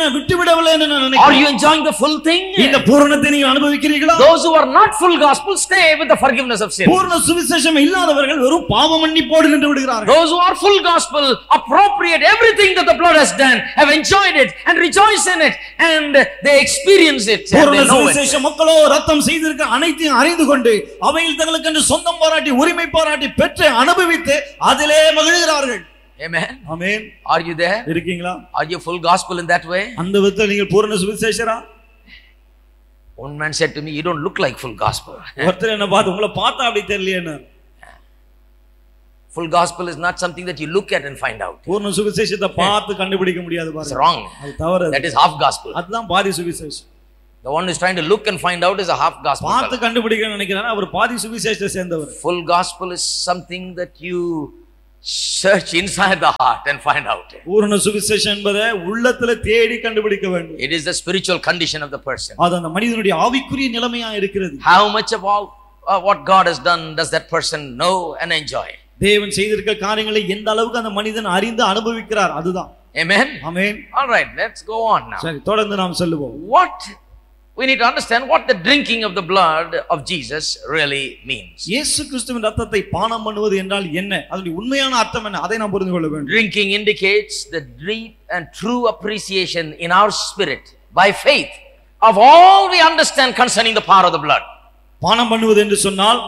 நான் விட்டுவிடவில்லை என்று நான் Are நினைக்கிறேன். you enjoying the full thing? இந்த பூரணத்தை நீங்கள் அனுபவிக்கிறீர்களா? Those who are not full gospel stay with the forgiveness of sin. பூரண சுவிசேஷம் இல்லாதவர்கள் வெறும் பாவ மன்னிப்போடு நின்று விடுகிறார்கள். Those who are full gospel appropriate everything that the blood has done, have enjoyed it and rejoice in it, and they experience it and பூரண they know it. சுவிசேஷ மக்களோ ரத்தம் செய்திருக்க அனைத்தையும் அறிந்து கொண்டு அவையில் தங்களுக்கென்று சொந்தம் பாராட்டி உரிமை பாராட்டி பெற்று அனுபவித்து அதிலே மகிழ்கிறார்கள். Amen. Amen. Are you there? இருக்கீங்களா? Are you full gospel in that way? அந்த விதத்தில் நீங்கள் பூரண சுவிசேஷரா? One man said to me, you don't look like full gospel. ஒருத்தர் என்ன பார்த்து உங்களை பார்த்தா அப்படி தெரியலையே. Full gospel is not something that you look at and find out. பூரண சுவிசேஷத்தை பார்த்து கண்டுபிடிக்க முடியாது It's பாருங்க. wrong. அது தவறு. That is half gospel. அதுதான் பாதி சுவிசேஷம். The one who is trying to look and find out is a half gospel. பார்த்து கண்டுபிடிக்க நினைக்கிறானா அவர் பாதி சுவிசேஷத்தை சேர்ந்தவர். Full gospel is something that you search inside the heart and find out. பூரண சுவிசேஷம் என்பதை உள்ளத்துல தேடி கண்டுபிடிக்க வேண்டும். It is the spiritual condition of the person. அது அந்த மனிதனுடைய ஆவிக்குரிய நிலைமையா இருக்கிறது. How much of all uh, what God has done does that person know and enjoy? தேவன் செய்திருக்கிற காரியங்களை எந்த அளவுக்கு அந்த மனிதன் அறிந்து அனுபவிக்கிறார் அதுதான். Amen. Amen. All right, let's go on now. சரி தொடர்ந்து நாம் செல்லுவோம். What we need to understand what the drinking of the blood of Jesus really means. இயேசு கிறிஸ்துவின் இரத்தத்தை பானம் பண்ணுவது என்றால் என்ன? அதனுடைய உண்மையான அர்த்தம் என்ன? அதை நாம் புரிந்து கொள்ள வேண்டும். Drinking indicates the deep and true appreciation in our spirit by faith of all we understand concerning the power of the blood. பானம் பண்ணுவது என்று சொன்னால்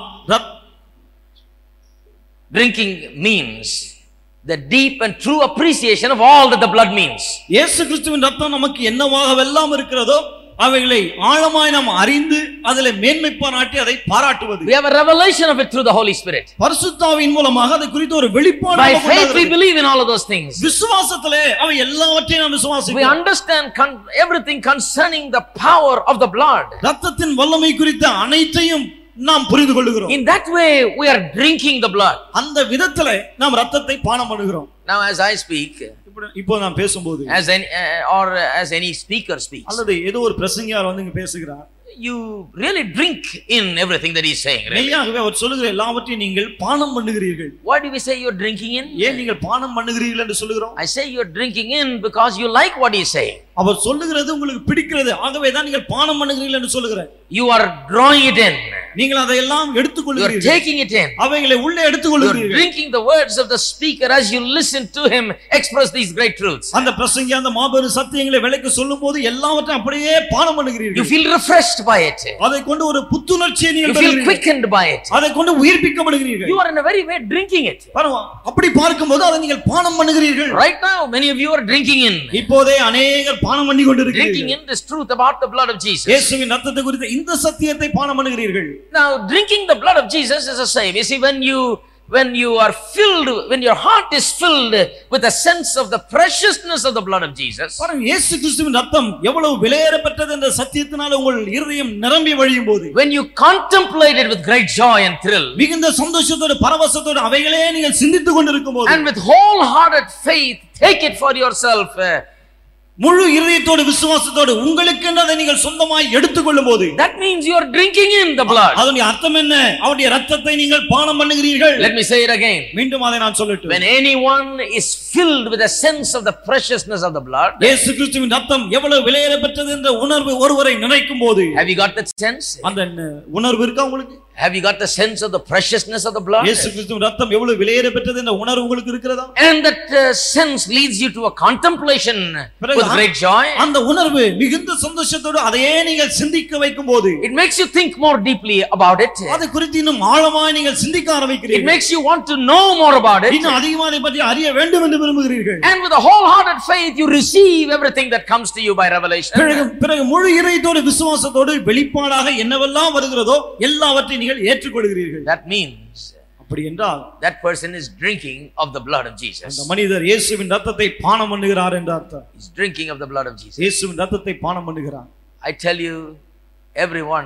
Drinking means the deep and true appreciation of all that the blood means. இயேசு கிறிஸ்துவின் இரத்தம் நமக்கு என்னவாகவெல்லாம் இருக்கிறதோ அவைகளை ஆழமாய் நாம் அறிந்து அதிலே மேன்மை பாராட்டி அதை பாராட்டுவது. We have a revelation of it through the Holy Spirit. பரிசுத்த ஆவியின் மூலமாக அதை குறித்து ஒரு வெளிப்பாடு By நமக்கு faith we உண்டாகிறது. believe in all of those things. விசுவாசத்திலே அவை எல்லாவற்றையும் நாம் We விசுவாசிக்கிறோம். understand con- everything concerning the power of the blood. இரத்தத்தின் வல்லமை குறித்த அனைத்தையும் நாம் புரிந்து கொள்கிறோம். In that way we are drinking the blood. அந்த விதத்திலே நாம் இரத்தத்தை பானம் பண்ணுகிறோம். Now as I speak, இப்போ நான் பேசும்போது as any uh, or as any speaker speaks, அல்லது ஏதோ ஒரு பிரசங்கியார் வந்து இங்க பேசுகிறார், you really drink in everything that he is saying, really. மெய்யாகவே அவர் சொல்லுகிற எல்லாவற்றையும் நீங்கள் பானம் பண்ணுகிறீர்கள். Why do we say you're drinking in? ஏன் நீங்கள் பானம் பண்ணுகிறீர்கள் என்று சொல்லுகிறோம்? I say you're drinking in because you like what he is saying. அவர் சொல்லுகிறது உங்களுக்கு பிடிக்கிறது, ஆகவே தான் நீங்கள் பானம் பண்ணுகிறீர்கள் என்று சொல்லுகிறார். You are drawing it in. நீங்கள் அதையெல்லாம் You are எடுத்துக்கொள்கிறீர்கள், taking it in. அவைகளை உள்ளே You are எடுத்துக்கொள்கிறீர்கள். drinking the words of the speaker as you listen to him express these great truths. அந்த பிரசங்கி அந்த மாபெரும் சத்தியங்களை விளக்கி சொல்லும்போது எல்லாவற்றையும் அப்படியே பானம் You பண்ணுகிறீர்கள். feel refreshed by it. அதை கொண்டு ஒரு புத்துணர்ச்சியை You நீங்கள் feel பெறுகிறீர்கள். quickened by it. அதை கொண்டு உயிர்ப்பிக்கப்படுகிறீர்கள். You are in a very way drinking it. பாருங்க, அப்படி பார்க்கும்போது அதை நீங்கள் பானம் பண்ணுகிறீர்கள். Right now many of you are drinking in. இப்போதே அநேகர் பானம் பண்ணி கொண்டிருக்கிறீர்கள். Drinking in this truth about the blood of Jesus. இயேசுவின் இரத்தத்தை குறித்த இந்த சத்தியத்தை பானம் பண்ணுகிறீர்கள். Now drinking the blood of Jesus is the same. You see, when you when you are filled, when your heart is filled with a sense of the preciousness of the blood of Jesus, பாருங்க, இயேசு கிறிஸ்துவின் இரத்தம் எவ்வளவு விலையேறப்பட்டது என்ற சத்தியத்தினால உங்கள் இருதயம் நிரம்பி வழியும் போது, when you contemplate it with great joy and thrill, மிகுந்த சந்தோஷத்தோடு பரவசத்தோடு அவைகளே நீங்கள் சிந்தித்துக் கொண்டிருக்கும் போது, and with wholehearted faith take it for yourself, uh, முழு இருதயத்தோடு விசுவாசத்தோடு உங்களுக்கு அதை நீங்கள் சொந்தமாய் எடுத்துக்கொள்ளும் போது, that means you are drinking in the blood. அதனுடைய அர்த்தம் என்ன? அவருடைய இரத்தத்தை நீங்கள் பானம் பண்ணுகிறீர்கள். Let me say it again. மீண்டும் அதை நான் சொல்லட்டும். When anyone is filled with a sense of the preciousness of the blood, இயேசு கிறிஸ்துவின் இரத்தம் எவ்வளவு விலையேறப்பட்டது என்ற உணர்வு ஒருவரை நினைக்கும் போது, have you got that sense? அந்த உணர்வு இருக்கா உங்களுக்கு? Have you got the sense of the preciousness of the blood? இயேசு கிறிஸ்துவின் இரத்தம் எவ்வளவு விலையேறப்பட்டது என்ற உணர்வு உங்களுக்கு இருக்கிறதா? And that uh, sense leads you to a contemplation with great joy. அந்த உணர்வு மிகுந்த சந்தோஷத்தோடு அதையே நீங்கள் சிந்திக்க வைக்கும் போது, It makes you think more deeply about it. அதை குறித்து இன்னும் ஆழமாய் நீங்கள் சிந்திக்க It ஆரம்பிக்கிறீர்கள். makes you want to know more about it. இன்னும் அதிகமாக அதை பற்றி அறிய வேண்டும் என்று விரும்புகிறீர்கள். And with a wholehearted faith you receive everything that comes to you by revelation. பிறகு பிறகு முழு இதயத்தோடு விசுவாசத்தோடு வெளிப்பாடாக என்னவெல்லாம் வருகிறதோ எல்லாவற்றையும் நீங்கள் ஏற்றுக்கொள்கிறீர்கள். That means அப்படி என்றால் that person is drinking of the blood of Jesus. அந்த மனிதர் இயேசுவின் இரத்தத்தை பானம் பண்ணுகிறார் என்ற அர்த்தம். He's drinking of the blood of Jesus. இயேசுவின் இரத்தத்தை பானம் பண்ணுகிறார். I tell you, everyone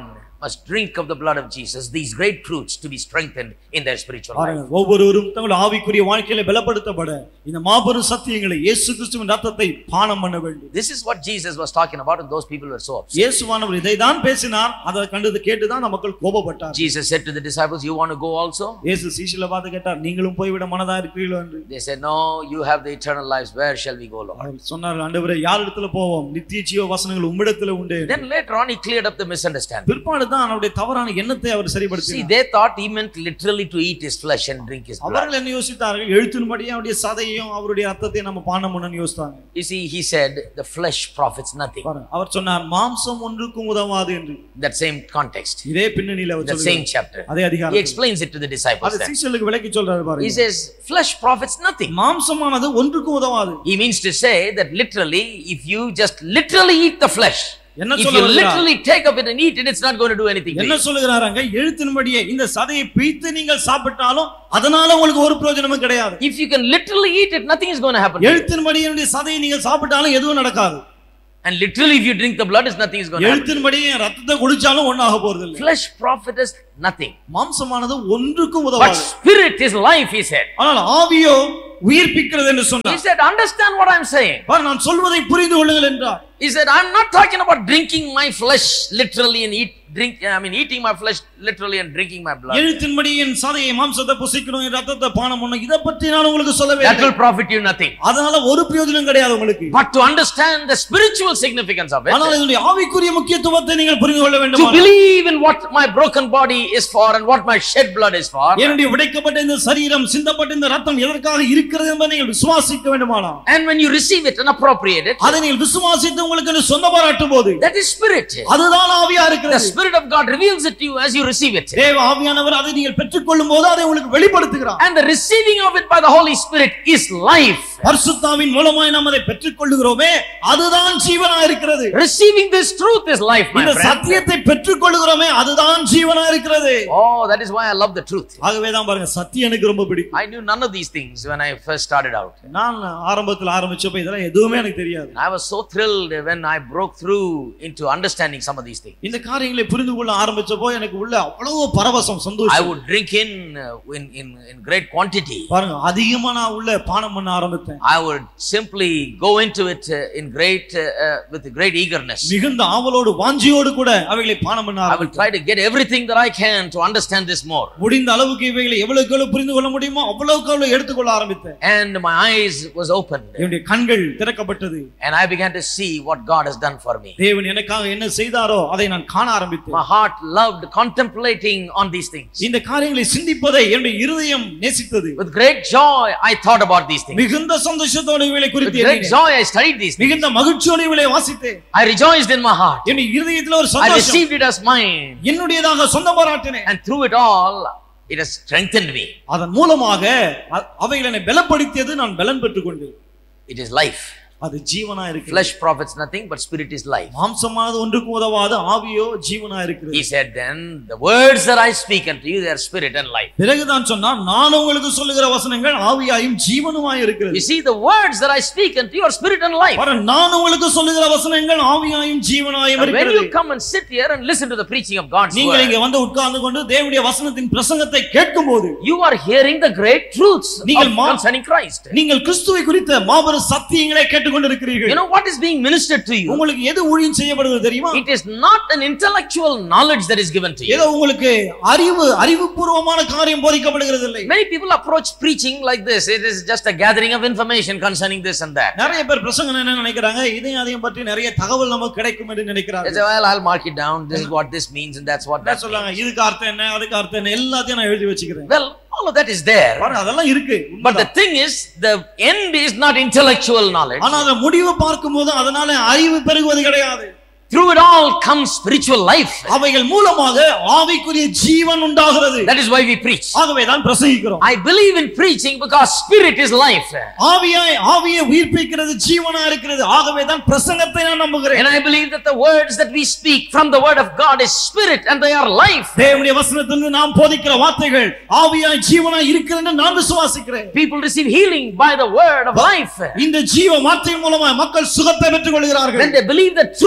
must drink of the blood of Jesus, these great truths, to be strengthened in their spiritual life. ஒவ்வொருவரும் தங்கள் ஆவிக்குரிய வாழ்க்கையில பலப்படுத்தப்பட இந்த மாபெரும் சத்தியங்களை இயேசு கிறிஸ்துவின் இரத்தத்தை பானம் பண்ண வேண்டும். This is what Jesus was talking about, and those people were so upset. இயேசுவானவர் இதை தான் பேசினார். அதை கண்டது கேட்டு தான் மக்கள் கோபப்பட்டார். Jesus said to the disciples, you want to go also? இயேசு சீஷர்களை பார்த்து கேட்டார், நீங்களும் போய் விட மனதா இருக்கிறீர்களோ என்று. They said, no, you have the eternal lives. Where shall we go, Lord? அவர் சொன்னார், ஆண்டவரே, யார் இடத்துல போவோம்? நித்திய ஜீவ வசனங்கள் உம்மிடத்தில் உண்டு. Then later on he cleared up the misunderstanding. பிற்பாடு தான் அவருடைய தவறான எண்ணத்தை அவர் சரிப்படுத்தினார். See, they thought he meant literally to eat his flesh and drink his blood. அவர்கள் என்ன யோசித்தார்கள்? எழுத்தின்படி அவருடைய சதையையும் அவருடைய இரத்தத்தையும் நம்ம பானம் பண்ணனும் யோசித்தாங்க. You see, he said the flesh profits nothing. அவர் சொன்னார், மாம்சம் ஒன்றுக்கும் உதவாது என்று. That same context. இதே பின்னணியில அவர் சொல்றார். The same chapter. அதே அதிகாரம். He explains it to the disciples. அது சீஷர்களுக்கு விளக்கி சொல்றாரு பாருங்க. He says flesh profits nothing. மாம்சமானது ஒன்றுக்கும் உதவாது. He means to say that literally, if you just literally eat the flesh, if you literally take of it and eat it, it's not going to do anything. என்ன சொல்றாருங்க? எழுத்தின்படியே இந்த சதையை பிய்த்து நீங்கள் சாப்பிட்டாலும் அதனால உங்களுக்கு ஒரு பிரயோஜனமும் கிடையாது. If you can literally eat it, nothing is going to happen. எழுத்தின்படியே இந்த சதையை நீங்கள் சாப்பிட்டாலும் எதுவும் நடக்காது. And literally, if you drink the blood, is nothing is going to happen. எழுத்தின்படியே ரத்தத்தை குடிச்சாலும் ஒண்ணு ஆக போறது இல்ல. Flesh profiteth nothing. மாம்சமானது ஒன்றுக்கும் உதவாது. But spirit is life, he said. ஆனால் ஆவியோ உயிர்ப்பிக்கிறது என்று சொன்னார். He said, understand what I am saying. பாரு, நான் சொல்வதை புரிந்து கொள்ளுங்கள் என்றார். He said, I'm not talking about drinking my flesh literally and eat drink I mean eating my flesh literally and drinking my blood. எழுத்தின்படி என் சதையை மாம்சத்தை புசிக்கணும், ரத்தத்தை பானம் பண்ணணும், இத பத்தி நான் உங்களுக்கு சொல்லவே இல்லை. That will profit you nothing. அதனால ஒரு பிரயோஜனம் கிடையாது உங்களுக்கு. But to understand the spiritual significance of it, ஆனால் இதனுடைய ஆவிக்குரிய முக்கியத்துவத்தை நீங்கள் புரிந்து கொள்ள வேண்டும். To believe in what my broken body is for and what my shed blood is for. என்னுடைய உடைக்கப்பட்ட இந்த சரீரம், சிந்தப்பட்ட இந்த ரத்தம் எதற்காக இருக்கிறது என்பதை நீங்கள் விசுவாசிக்க வேண்டுமானால், and when you receive it and appropriate it, அதை நீங்கள் விசுவாசித்து உங்களுக்கு சொந்த பாராட்டும் போது, that is spirit. அதுதான் ஆவியா இருக்கிறது. The spirit of God reveals it to you as you receive it. தேவ ஆவியானவர் அதை நீங்கள் பெற்றுக்கொள்ளும் போது அதை உங்களுக்கு வெளிப்படுத்துகிறார். And the receiving of it by the Holy Spirit is life. பரிசுத்தாவின் மூலமாய் நாம் அதை பெற்றுக்கொள்ளுகிறோமே, அதுதான் ஜீவனா இருக்கிறது. Receiving this truth is life, my friend. இந்த சத்தியத்தை பெற்றுக்கொள்ளுகிறோமே, அதுதான் ஜீவனா இருக்கிறது. Oh, that is why I love the truth. ஆகவே தான் பாருங்க, சத்தியம் எனக்கு ரொம்ப பிடிக்கும். I knew none of these things when I first started out. நான் ஆரம்பத்தில் ஆரம்பிச்சப்ப இதெல்லாம் எதுவுமே எனக்கு தெரியாது. I was so thrilled when I broke through into understanding some of these things. இந்த காரியங்களை புரிந்து கொள்ள ஆரம்பிச்சப்போ எனக்கு உள்ள அவ்வளவு பரவசம், சந்தோஷம். I would drink in in in, in great quantity. பாருங்க, அதிகமா நான் உள்ள பானம் பண்ண ஆரம்பித்தேன். I would simply go into it in great uh, with great eagerness. மிகுந்த ஆவலோடு வாஞ்சியோடு கூட அவைகளை பானம் பண்ண ஆரம்பித்தேன். I will try to get everything that I can to understand this more. முடிந்த அளவுக்கு இவைகளை எவ்வளவுக்கு எவ்வளவு புரிந்து கொள்ள முடியுமோ அவ்வளவுக்கு அவ்வளவு எடுத்துக்கொள்ள ஆரம்பித்தேன். And my eyes was opened. என்னுடைய கண்கள் திறக்கப்பட்டது. And I began to see what God has done for me. தேவன் எனக்காக என்ன செய்தாரோ அதை நான் காண ஆரம்பித்தேன். My heart loved contemplating on these things. இந்த காரியங்களை சிந்திப்பதை என்னுடைய இருதயம் நேசித்தது. With great joy I thought about these things. மிகுந்த சந்தோஷத்தோடு இவைகளை குறித்து With great joy I studied these things. மிகுந்த மகிழ்ச்சியோடு இவைகளை வாசித்தேன். I rejoiced in my heart. என்னுடைய இருதயத்தில் ஒரு I சந்தோஷம். received it as mine. என்னுடையதாக சொந்த பாராட்டினேன். And through it all it has strengthened me. அதன் மூலமாக அவைகளை என்னை பலப்படுத்தியது, நான் பலன் பெற்றுக்கொண்டேன். It is life. அது ஜீவனா இருக்கு. Flesh profits nothing, but spirit is life. மாம்சமானது ஒன்றுக்கு உதவாது, ஆவியோ ஜீவனா இருக்குது. He said, then the words that I speak unto you, they are spirit and life. பிறகுதான் சொன்னார், நான் உங்களுக்கு சொல்லுகிற வசனங்கள் ஆவியாயும் ஜீவனுமாய் இருக்கிறது. You see, the words that I speak unto you are spirit and life. பாரு, நான் உங்களுக்கு சொல்லுகிற வசனங்கள் ஆவியாயும் ஜீவனாயும் இருக்கிறது. When you come and sit here and listen to the preaching of God's word, நீங்கள் இங்கே வந்து உட்கார்ந்து கொண்டு தேவனுடைய வசனத்தின் பிரசங்கத்தை கேட்கும்போது, you are hearing the great truths concerning Christ. நீங்கள் கிறிஸ்துவை குறித்த மாபெரும் சத்தியங்களை கேட்டு கொண்டிருக்கிறீர்கள். You know what is being ministered to you? உங்களுக்கு எது ஊழியம் செய்யப்படுகிறது தெரியுமா? It is not an intellectual knowledge that is given to you. ஏதோ உங்களுக்கு அறிவு அறிவுபூர்வமான காரியம் போதிக்கப்படுகிறது இல்லை. Many people approach preaching like this. It is just a gathering of information concerning this and that. நிறைய பேர் பிரசங்கம் என்ன நினைக்கிறாங்க, இதையும் அதையும் பற்றி நிறைய தகவல் நமக்கு கிடைக்கும் என்று நினைக்கிறாங்க. They say, well, I'll mark it down. This is what this means and that's what that means. சொல்றாங்க, இதுக்கு அர்த்தம் என்ன, அதுக்கு அர்த்தம் என்ன, எல்லாத்தையும் நான் எழுதி வச்சிக்கிறேன். Well, all of that is there. பாருங்க, அதெல்லாம் இருக்கு. But the thing is, the end is not intellectual knowledge. ஆனா அந்த முடிவு பார்க்கும்போது அதனால அறிவு பெருகுவது கிடையாது. Through it all comes spiritual life. அவைகள் மூலமாக ஆவிக்குரிய ஜீவன் உண்டாகிறது. That is why we preach. ஆகவே தான் பிரசங்கிக்கிறோம். I believe in preaching because spirit is life. ஆவியாய் ஆவியை உயிர்ப்பிக்கிறது, ஜீவனா இருக்கிறது. ஆகவே தான் பிரசங்கத்தை நான் நம்புகிறேன். And I believe that the words that we speak from the word of God is spirit and they are life. தேவனுடைய வசனத்திலிருந்து நாம் போதிக்கிற வார்த்தைகள் ஆவியாய் ஜீவனாய் இருக்கிறது என்று நான் விசுவாசிக்கிறேன். People receive healing by the word of life. இந்த ஜீவ வார்த்தை மூலமாக மக்கள் சுகத்தை பெற்றுக் கொள்கிறார்கள். When they believe the truth, they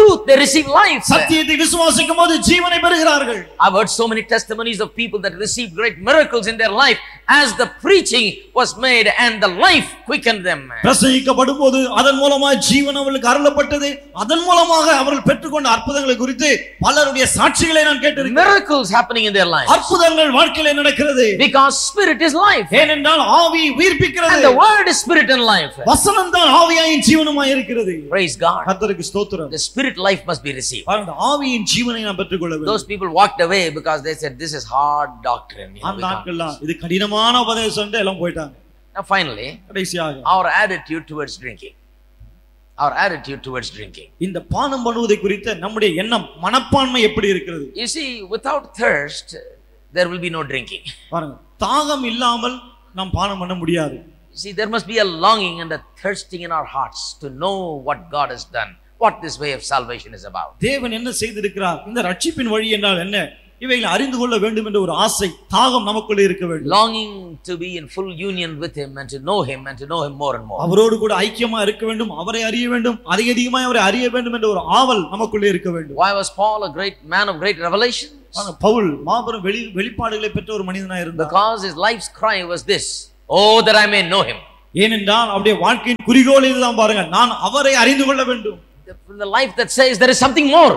receive life. சத்தியத்தை விசுவாசிக்கும் போது ஜீவனை பெறுகிறார்கள். I've heard so many testimonies of people that received great miracles in their life as the preaching was made and the life quickened them. பிரசங்கிக்கப்படும் போது அதன் மூலமாக ஜீவன் அவர்களுக்கு அருளப்பட்டது. அதன் மூலமாக அவர்கள் பெற்றுக்கொண்ட அற்புதங்களை குறித்து பலருடைய சாட்சிகளை நான் கேட்டிருக்கிறேன். Miracles happening in their lives. அற்புதங்கள் வாழ்க்கையிலே நடக்கிறது. Because spirit is life. ஏனென்றால் ஆவி உயிர்ப்பிக்கிறது. And the word is spirit and life. வசனம் தான் ஆவியாயும் ஜீவனுமாய் இருக்கிறது. Praise God. கர்த்தருக்கு ஸ்தோத்திரம். The spirit life must be received. அந்த ஆவியின் ஜீவனை நாம் பெற்றுக்கொள்ள வேண்டும். Those people walked away because they said this is hard doctrine. அந்த நாட்கள்லாம் இது கடினமான உபதேசம் என்று எல்லாம் போய்ட்டாங்க. Now finally, கடைசியாக our attitude towards drinking. Our attitude towards drinking. இந்த பானம் பண்ணுவதை குறித்த நம்முடைய எண்ணம் மனப்பான்மை எப்படி இருக்கிறது? You see, without thirst there will be no drinking. பாருங்க, தாகம் இல்லாமல் நாம் பானம் பண்ண முடியாது. You see, there must be a longing and a thirsting in our hearts to know what God has done, what this way of salvation is about. தேவன் என்ன செய்திருக்கிறார், இந்த ரட்சிப்பின் வழி என்றால் என்ன, இவைகளை அறிந்து கொள்ள வேண்டும் என்ற ஒரு ஆசை தாகம் நமக்குள்ளே இருக்க வேண்டும். Longing to be in full union with him and to know him and to know him more and more. அவரோடு கூட ஐக்கியமா இருக்க வேண்டும், அவரை அறிய வேண்டும், அதிக அதிகமாக அவரை அறிய வேண்டும் என்ற ஒரு ஆவல் நமக்குள்ளே இருக்க வேண்டும். Why was Paul a great man of great revelation? Pavul மாபெரும் வெளி வெளிப்பாடுகளை பெற்ற ஒரு மனிதனாய் இருந்தார். Because his life's cry was this, oh that I may know him. ஏனென்றால் அவருடைய வாழ்க்கையின் குறிக்கோள் இதுதான் பாருங்க, நான் அவரை அறிந்து கொள்ள வேண்டும். The life that says there is something more.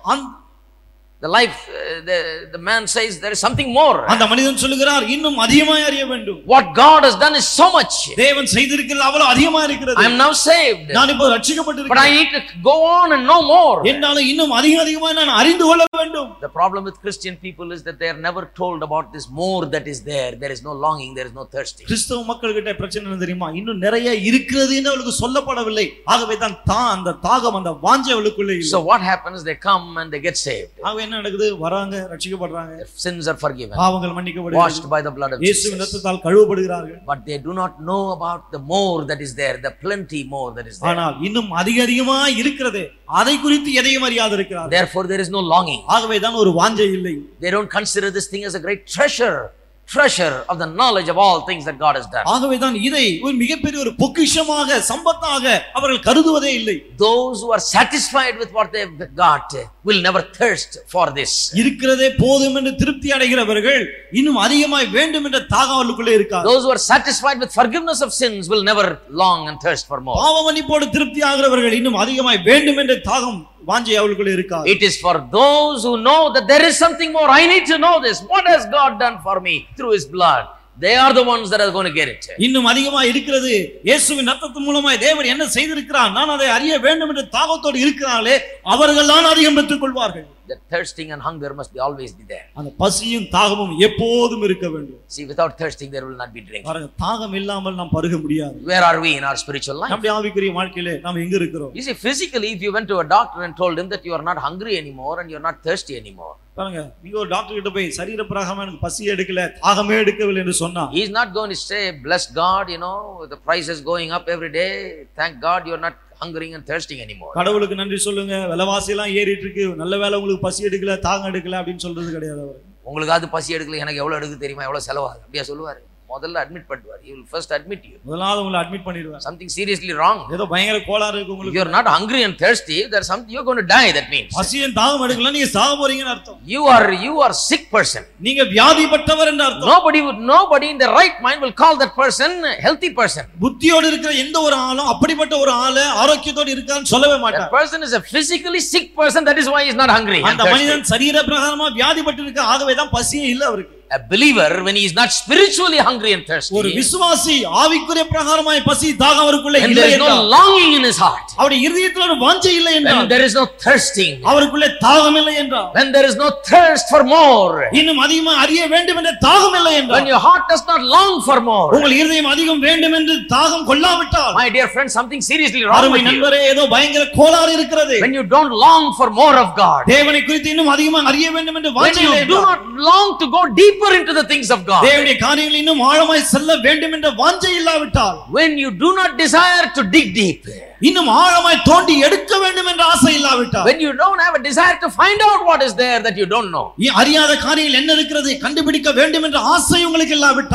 The life, uh, the, the man says there is something more. அந்த மனிதன் சொல்லுகிறார் இன்னும் அதிகமாய் அறிய வேண்டும். What God has done is so much. தேவன் செய்திருக்கிறது அவ்வளவு அதிகமாக இருக்கிறது. I am now saved. நான் இப்போ ரட்சிக்கப்பட்டிருக்கிறேன். But I need to go on and know more. என்னால இன்னும் அதிக அதிகமாக நான் அறிந்து கொள்ள வேண்டும். The problem with Christian people is that they are never told about this more that is there. There is no longing, there is no thirsting. கிறிஸ்தவ மக்கள் கிட்ட பிரச்சனை என்ன தெரியுமா, இன்னும் நிறைய இருக்கிறது என்று அவங்களுக்கு சொல்லப்படவில்லை. ஆகவே தான் அந்த தாகம் அந்த வாஞ்சை அவங்களுக்குள்ளே இல்லை. So what happens, they come and they get saved. என்ன நடக்குது, வராங்க, ரட்சிக்கப்படுறாங்க, sins are forgiven, பாவங்கள் மன்னிக்கப்படுகிறது, washed by the blood of Jesus, இயேசுவின் இரத்தத்தால் கழுவப்படுகிறார்கள். But they do not know about the more that is there, the plenty more that is there. ஆனால் இன்னும் அதிக அதிகமாக இருக்கிறது, அதை குறித்து எதையும் அறியாது இருக்கிறார்கள். Therefore there is no longing. ஆகவே தான் ஒரு வாஞ்சை இல்லை. They don't consider this thing as a great treasure. Treasure of the knowledge of all things that God has done. ஆகவே தான் இதை ஒரு மிகப்பெரிய ஒரு பொக்கிஷமாக சம்பத்தாக அவர்கள் கருதுவதே இல்லை. Those who are satisfied with what they have got will never thirst for this. இருக்கிறதே போதும் என்று திருப்தி அடைகிறவர்கள் இன்னும் அதிகமாய் வேண்டும் என்ற தாகம் அவர்களுக்குள்ளே இருக்காது. Those who are satisfied with forgiveness of sins will never long and thirst for more. பாவ மன்னிப்போடு திருப்தி ஆகிறவர்கள் இன்னும் அதிகமாய் வேண்டும் என்ற தாகம் வாஞ்சை அவர்களுக்குள்ளே இருக்காது. It is for those who know that there is something more. I need to know this. What has God done for me through his blood? They are the ones that are going to get it. இன்னும் அதிகமாக இருக்கிறது, இயேசுவின் இரத்தத்தின் மூலமாய் தேவன் என்ன செய்திருக்கிறார், நான் அதை அறிய வேண்டும் என்ற தாகத்தோடு இருக்கிறார்களே அவர்கள் தான் அதிகம் பெற்றுக் கொள்வார்கள். The thirsting and hunger must be always be there. அந்த பசியும் தாகமும் எப்போதும் இருக்க வேண்டும். See, without thirsting there will not be drinking. பாருங்க, தாகம் இல்லாமல் நாம் பருக முடியாது. Where are we in our spiritual life? நம்முடைய ஆவிக்குரிய வாழ்க்கையிலே நாம் எங்க இருக்கிறோம்? You see, physically if you went to a doctor and told him that you are not hungry anymore and you are not thirsty anymore, பாருங்க, நீங்க ஒரு doctor கிட்ட போய் சரீர பிரகாரமா எனக்கு பசி எடுக்கல, தாகமே எடுக்கவில்லை என்று சொன்னா, he is not going to say bless God, you know, the price is going up every day, thank God you are not hungering and thirsting anymore. கடவுளுக்கு நன்றி சொல்லுங்க, விலைவாசி எல்லாம் ஏறிட்டு இருக்கு, நல்ல வேளை உங்களுக்கு பசி எடுக்கல, தாகம் எடுக்கல அப்படினு சொல்றது கிடையாது. அவர் உங்களுக்கு அது பசி எடுக்கல, எனக்கு எவ்வளவு எடுக்கு தெரியுமா, எவ்வளவு செலவாகுது அப்படியே சொல்லுவாரு. முதல்ல அட்மிட் பண்ணுவார். he will first admit you. முதலாவது உங்களை அட்மிட் பண்ணிடுவார். something seriously wrong. ஏதோ பயங்கர கோளாறு இருக்கு உங்களுக்கு. you are not hungry and thirsty, there is something, you are going to die, that means. பசியும் தாகம் எடுக்கல, நீங்க சாக போறீங்கன்னு அர்த்தம். you are you are sick person. நீங்க வியாதிப்பட்டவர் என்று அர்த்தம். nobody would nobody in their right mind will call that person healthy person. புத்தியோடு இருக்கிற எந்த ஒரு ஆளும் அப்படிப்பட்ட ஒரு ஆளு ஆரோக்கியத்தோடு இருக்கான்னு சொல்லவே மாட்டார். that person is a physically sick person, that is why he is not hungry. அந்த மனிதன் சரீர பிரகாரமா வியாதிப்பட்டு இருக்க, ஆகவே தான் பசியே இல்ல அவருக்கு. a believer when he is not spiritually hungry and thirsty, ஒரு விசுவாசி ஆவிக்குரிய பிரகாரமாய் பசி தாகம் அவருக்குள்ள இல்லை என்றால், there is no longing in his heart, அவருடைய இதயத்தில் ஒரு வாஞ்சை இல்லை என்றால், there is no thirsting, அவருக்குள்ள தாகம் இல்லை என்றால், when there is no thirst for more, இன்னும் அதிகமாக அறிய வேண்டும் என்ற தாகம் இல்லை என்றால், when your heart does not long for more, உங்கள் இதயம் அதிகம் வேண்டும் என்று தாகம் கொள்ளாவிட்டால், my dear friend, something seriously wrong அருமை with you. நண்பரே, ஏதோ பயங்கர கோளாறு இருக்கிறது. when you don't long for more of God, தேவனை குறித்து இன்னும் அதிகமாக அறிய வேண்டும் என்று வாஞ்சை இல்லை when you do not long to go deeper into the things of God, தேவனுடைய காரியங்களில் இன்னும் ஆழமாய் செல்ல வேண்டும் என்ற வாஞ்சை இல்லாவிட்டால், when you do not desire to dig deep, இன்னும் ஆழமாய் தோண்டி எடுக்க வேண்டும் என்ற ஆசை இல்லாவிட்டால், when you don't have a desire to find out what is there that you don't know, அறியாத காரியங்கள் என்ன இருக்கிறது கண்டுபிடிக்க வேண்டும் என்ற ஆசை உங்களுக்கு இல்லாவிட்டால்,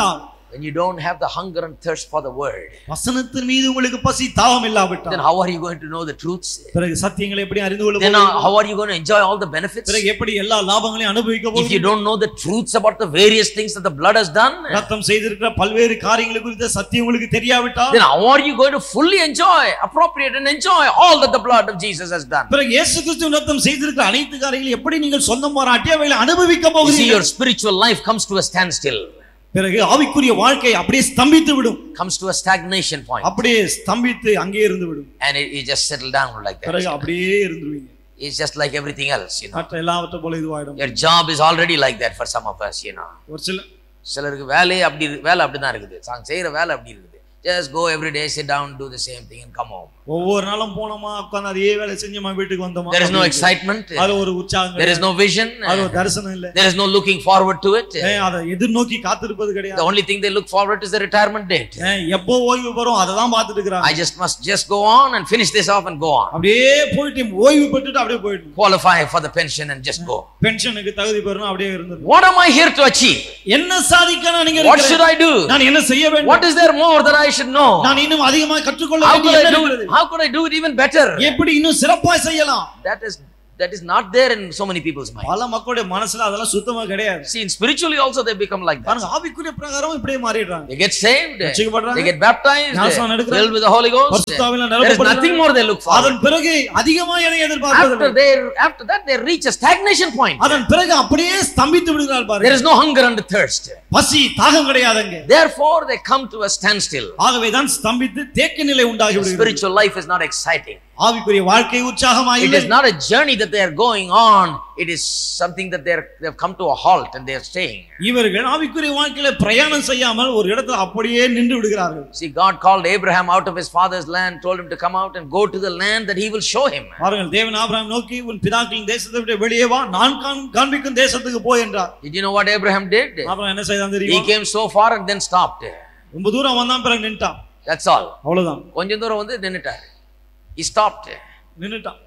when you don't have the hunger and thirst for the word, வசனத்தின் மீது உங்களுக்கு பசி தாகம் இல்லாவிட்டால், then how are you going to know the truths? பிறகு சத்தியங்களை எப்படி அறிந்து கொள்ள Then போகிறீர்கள்? how are you going to enjoy all the benefits? பிறகு எப்படி எல்லா லாபங்களையும் அனுபவிக்க If you போகிறீர்கள்? don't know the truths about the various things that the blood has done, ரத்தம் செய்திருக்கிற பல்வேறு காரியங்களை குறித்த சத்தியம் உங்களுக்கு தெரியாவிட்டால், then how are you going to fully enjoy, appropriate and enjoy all that the blood of Jesus has done? பிறகு இயேசு கிறிஸ்துவின் ரத்தம் செய்திருக்கிற அனைத்து காரியங்களை எப்படி நீங்கள் சொந்தம் பாராட்டி அவைகளை அனுபவிக்க You see, போகிறீர்கள்? your spiritual life comes to a standstill, பிறகு ஆவிக்குரிய வாழ்க்கை அப்படியே ஸ்தம்பித்து விடும், comes to a stagnation point, அப்படியே ஸ்தம்பித்து அங்கே இருந்து விடும். and it, it just settle down like பிறகு that. அப்படியே இருந்துருவீங்க. It's just like everything else, you know. மற்ற எல்லாவற்றை போல இதுவாயிடும். Your job is already like that for some of us, you know. ஒரு சில சிலருக்கு வேலையே அப்படி வேலை அப்படிதான் இருக்குது. சாங் செய்யற வேலை அப்படி இருக்குது. Just go every day, sit down, do the same thing and come home. ஒவ்வொரு நாளும் போனோமா உட்கார்ந்து அதே வேலை செஞ்சோமா வீட்டுக்கு வந்தோமா. There is no excitement. அது ஒரு உற்சாகம். There is no vision. அது ஒரு தரிசனம் இல்ல. There is no looking forward to it. ஏ அத எதிர்நோக்கி காத்திருப்பது கிடையாது. The only thing they look forward to is the retirement date. ஏ எப்போ ஓய்வு வரும் அத தான் பார்த்துட்டு இருக்காங்க. I just must just go on and finish this off and go on. அப்படியே போயிட்டு ஓய்வு பெற்றுட்டு அப்படியே போயிடு. Qualify for the pension and just go. பென்ஷனுக்கு தகுதி பெறணும் அப்படியே இருந்துரு. What am I here to achieve? என்ன சாதிக்கணும் நீங்க What should I do? நான் என்ன செய்ய வேண்டும்? What is there more that I should know? நான் இன்னும் அதிகமாக கற்றுக்கொள்ள How could வேண்டியது I என்ன? do? How could I do it even better? எப்படி இன்னும் சிறப்பாக செய்யலாம்? That is that is not there in so many people's mind. பல மக்களுடைய மனசுல அதெல்லாம் சுத்தமா கிடையாது. See, in spiritually also they become like that. பாருங்க ஆவிக்குரிய பிரகாரம் இப்படியே மாறிடுறாங்க. They get saved, ரட்சிக்கப்படுறாங்க, they get baptized, ஞானஸ்நானம் எடுக்கறாங்க, filled with the Holy Ghost. பரிசுத்தாவியினால் There is நிரப்பப்படுறாங்க. nothing more they look for. அதன் பிறகு அதிகமாக எதை After எதிர்பார்ப்பதில்லை. they after that they reach a stagnation point. அதன் பிறகு அப்படியே ஸ்தம்பித்து விடுகிறார்கள் பாருங்க. There is no hunger and thirst. பசி தாகம் கிடையாதுங்க. Therefore they come to a standstill. ஆகவே தான் ஸ்தம்பித்து தேக்க நிலை உண்டாகி விடுகிறது. Spiritual life is not exciting. ஆவிக்குரிய வாழ்க்கை உற்சாகமாக It இல்லை. is not a journey that they are going on. It is something that they are they have come to a halt and they are staying. இவர்கள் ஆவிக்குரிய வாழ்க்கையில பிரயாணம் செய்யாமல் ஒரு இடத்துல அப்படியே நின்று விடுகிறார்கள். See, God called Abraham out of his father's land, told him to come out and go to the land that he will show him. பாருங்கள் தேவன் ஆபிரகாம் நோக்கி உன் பிதாக்களின் தேசத்தை விட்டு வெளியே வா நான் காண்பிக்கும் தேசத்துக்கு போ என்றார். Did you know what Abraham did? Abraham என்ன செய்தான் He தெரியுமா? came so far and then stopped. ரொம்ப தூரம் வந்தான் பிறகு நின்னுட்டான். That's all. அவ்வளவுதான். கொஞ்சம் தூரம் வந்து நின்னுட்டார். He stopped. நின்னுட்டான்.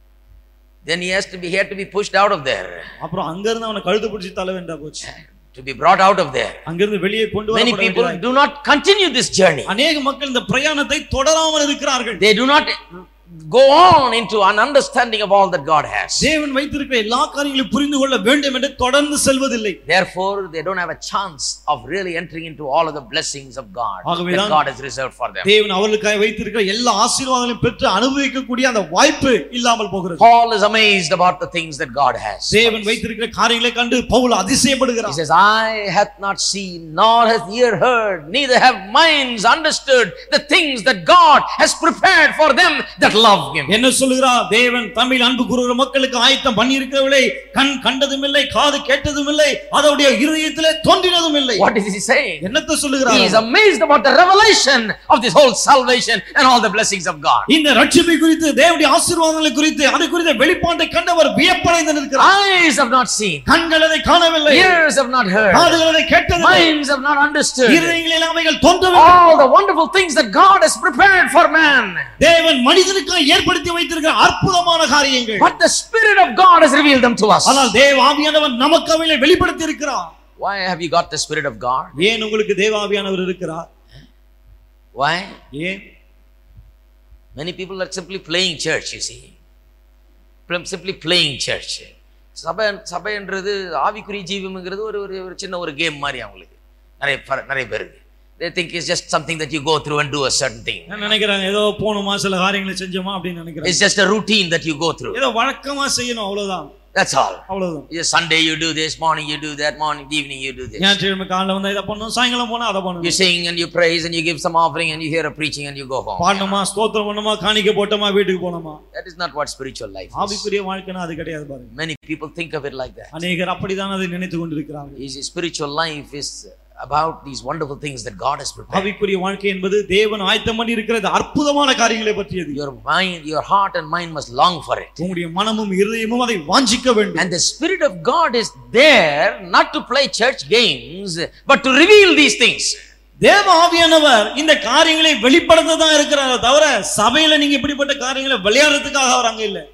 Then he has to be he had to be pushed out of there. அப்புறம் அங்க இருந்து அவனை கழுத்து பிடிச்சி தள்ள வேண்டா போச்சு. To be brought out of there. அங்க இருந்து வெளியே கொண்டு Many வரப்பட people வேண்டியது. do not continue this journey. அநேக மக்கள் இந்த பிரயாணத்தை தொடராமல் இருக்கிறார்கள். They do not go on into an understanding of all that God has. தேவன் வைத்திருக்கிற எல்லா காரியங்களையும் புரிந்து கொள்ள வேண்டும் என்று தொடர்ந்து செல்வதில்லை. Therefore they don't have a chance of really entering into all of the blessings of God that God has reserved for them. தேவன் அவர்களுக்காக வைத்திருக்கிற எல்லா ஆசீர்வாதங்களையும் பெற்று அனுபவிக்கக்கூடிய அந்த வாய்ப்பு இல்லாமல் போகிறது. Paul is amazed about the things that God has. தேவன் வைத்திருக்கிற காரியங்களை கண்டு Pavul அதிசயப்படுகிறார். He says, "I hath not seen, nor hath ear heard, neither have minds understood the things that God has prepared for them that love him." என்ன சொல்கிறார்? தேவன் தமிழ் அன்பு கூறுகிற மக்களுக்கு ஆயத்தம் பண்ணி இருக்கிறவளை கண் கண்டதும் இல்லை, காது கேட்டதும் இல்லை, அவருடைய இதயத்திலே தோன்றினதும் இல்லை. What is he saying? என்னத்தை சொல்கிறார்? He is amazed about the revelation of this whole salvation and all the blessings of God. இந்த ரட்சிப்பை குறித்து, தேவனுடைய ஆசீர்வாதங்களை குறித்து, அதை குறித்த வெளிப்பாட்டை கண்டவர் வியப்படைந்து நிற்கிறார். Eyes have not seen, கண்கள் அதை காணவில்லை, ears have not heard, காதுகள் அதை கேட்டதில்லை, minds have not understood இதயங்களில் அவைகள் தோன்றவில்லை. all the wonderful things that God has prepared for man. தேவன் மனிதனுக்கு ஏற்படுத்தி வைத்திருக்கிற அற்புதமான காரியங்கள். But the Spirit of God has revealed them to us. ஆனால் தேவ ஆவியானவர் நமக்கு அவைகளை வெளிப்படுத்தி இருக்கிறார். Why have you got the Spirit of God? ஏன் உங்களுக்கு தேவ ஆவியானவர் இருக்கிறார்? Why? ஏன்? Many people are simply playing church, you see. Simply playing church. சபை சபைன்றது ஆவிக்குரிய ஜீவம்ங்கிறது ஒரு ஒரு சின்ன ஒரு கேம் மாதிரி அவங்களுக்கு நிறைய நிறைய பேருக்கு. They think it's just something that you go through and do a certain thing. நான் நினைக்கிறேன் ஏதோ போணுமா சில காரியங்களை செஞ்சோமா அப்படி நினைக்கிறேன். It's just a routine that you go through. ஏதோ வழக்கமா செய்யணும் அவ்வளவுதான். That's all. அவ்வளவுதான். Yes, Sunday you do this, morning you do that, morning evening you do this. ஞாயிற்றுக்கிழமை காலையில வந்து இத பண்ணனும், சாயங்காலம் போனா அத பண்ணனும். You sing and you praise and you give some offering and you hear a preaching and you go home. பாடணுமா, ஸ்தோத்திரம் பண்ணணுமா, காணிக்கை போட்டோமா, வீட்டுக்கு போணுமா. That is not what spiritual life is. ஆவிக்குரிய வாழ்க்கைனா அது கிடையாது பாருங்க. Many people think of it like that. அநேகர் அப்படிதான் அதை நினைத்து கொண்டிருக்கிறார்கள். Is spiritual life is about these wonderful things that God has prepared. ஆவிக்குரிய வாழ்க்கை என்பது தேவன் ஆயத்தம் பண்ணி இருக்கிற அற்புதமான காரியங்களை பற்றியது. Your mind, your heart and mind must long for it. உங்களுடைய மனமும் இதயமும் அதை வாஞ்சிக்க வேண்டும். And the Spirit of God is there not to play church games but to reveal these things. தேவ ஆவியானவர் இந்த காரியங்களை வெளிப்படுத்த தான் இருக்கிறார் தவிர சபையில நீங்க இப்படிப்பட்ட காரியங்களை விளையாடுறதுக்காக அவர் அங்க இல்ல.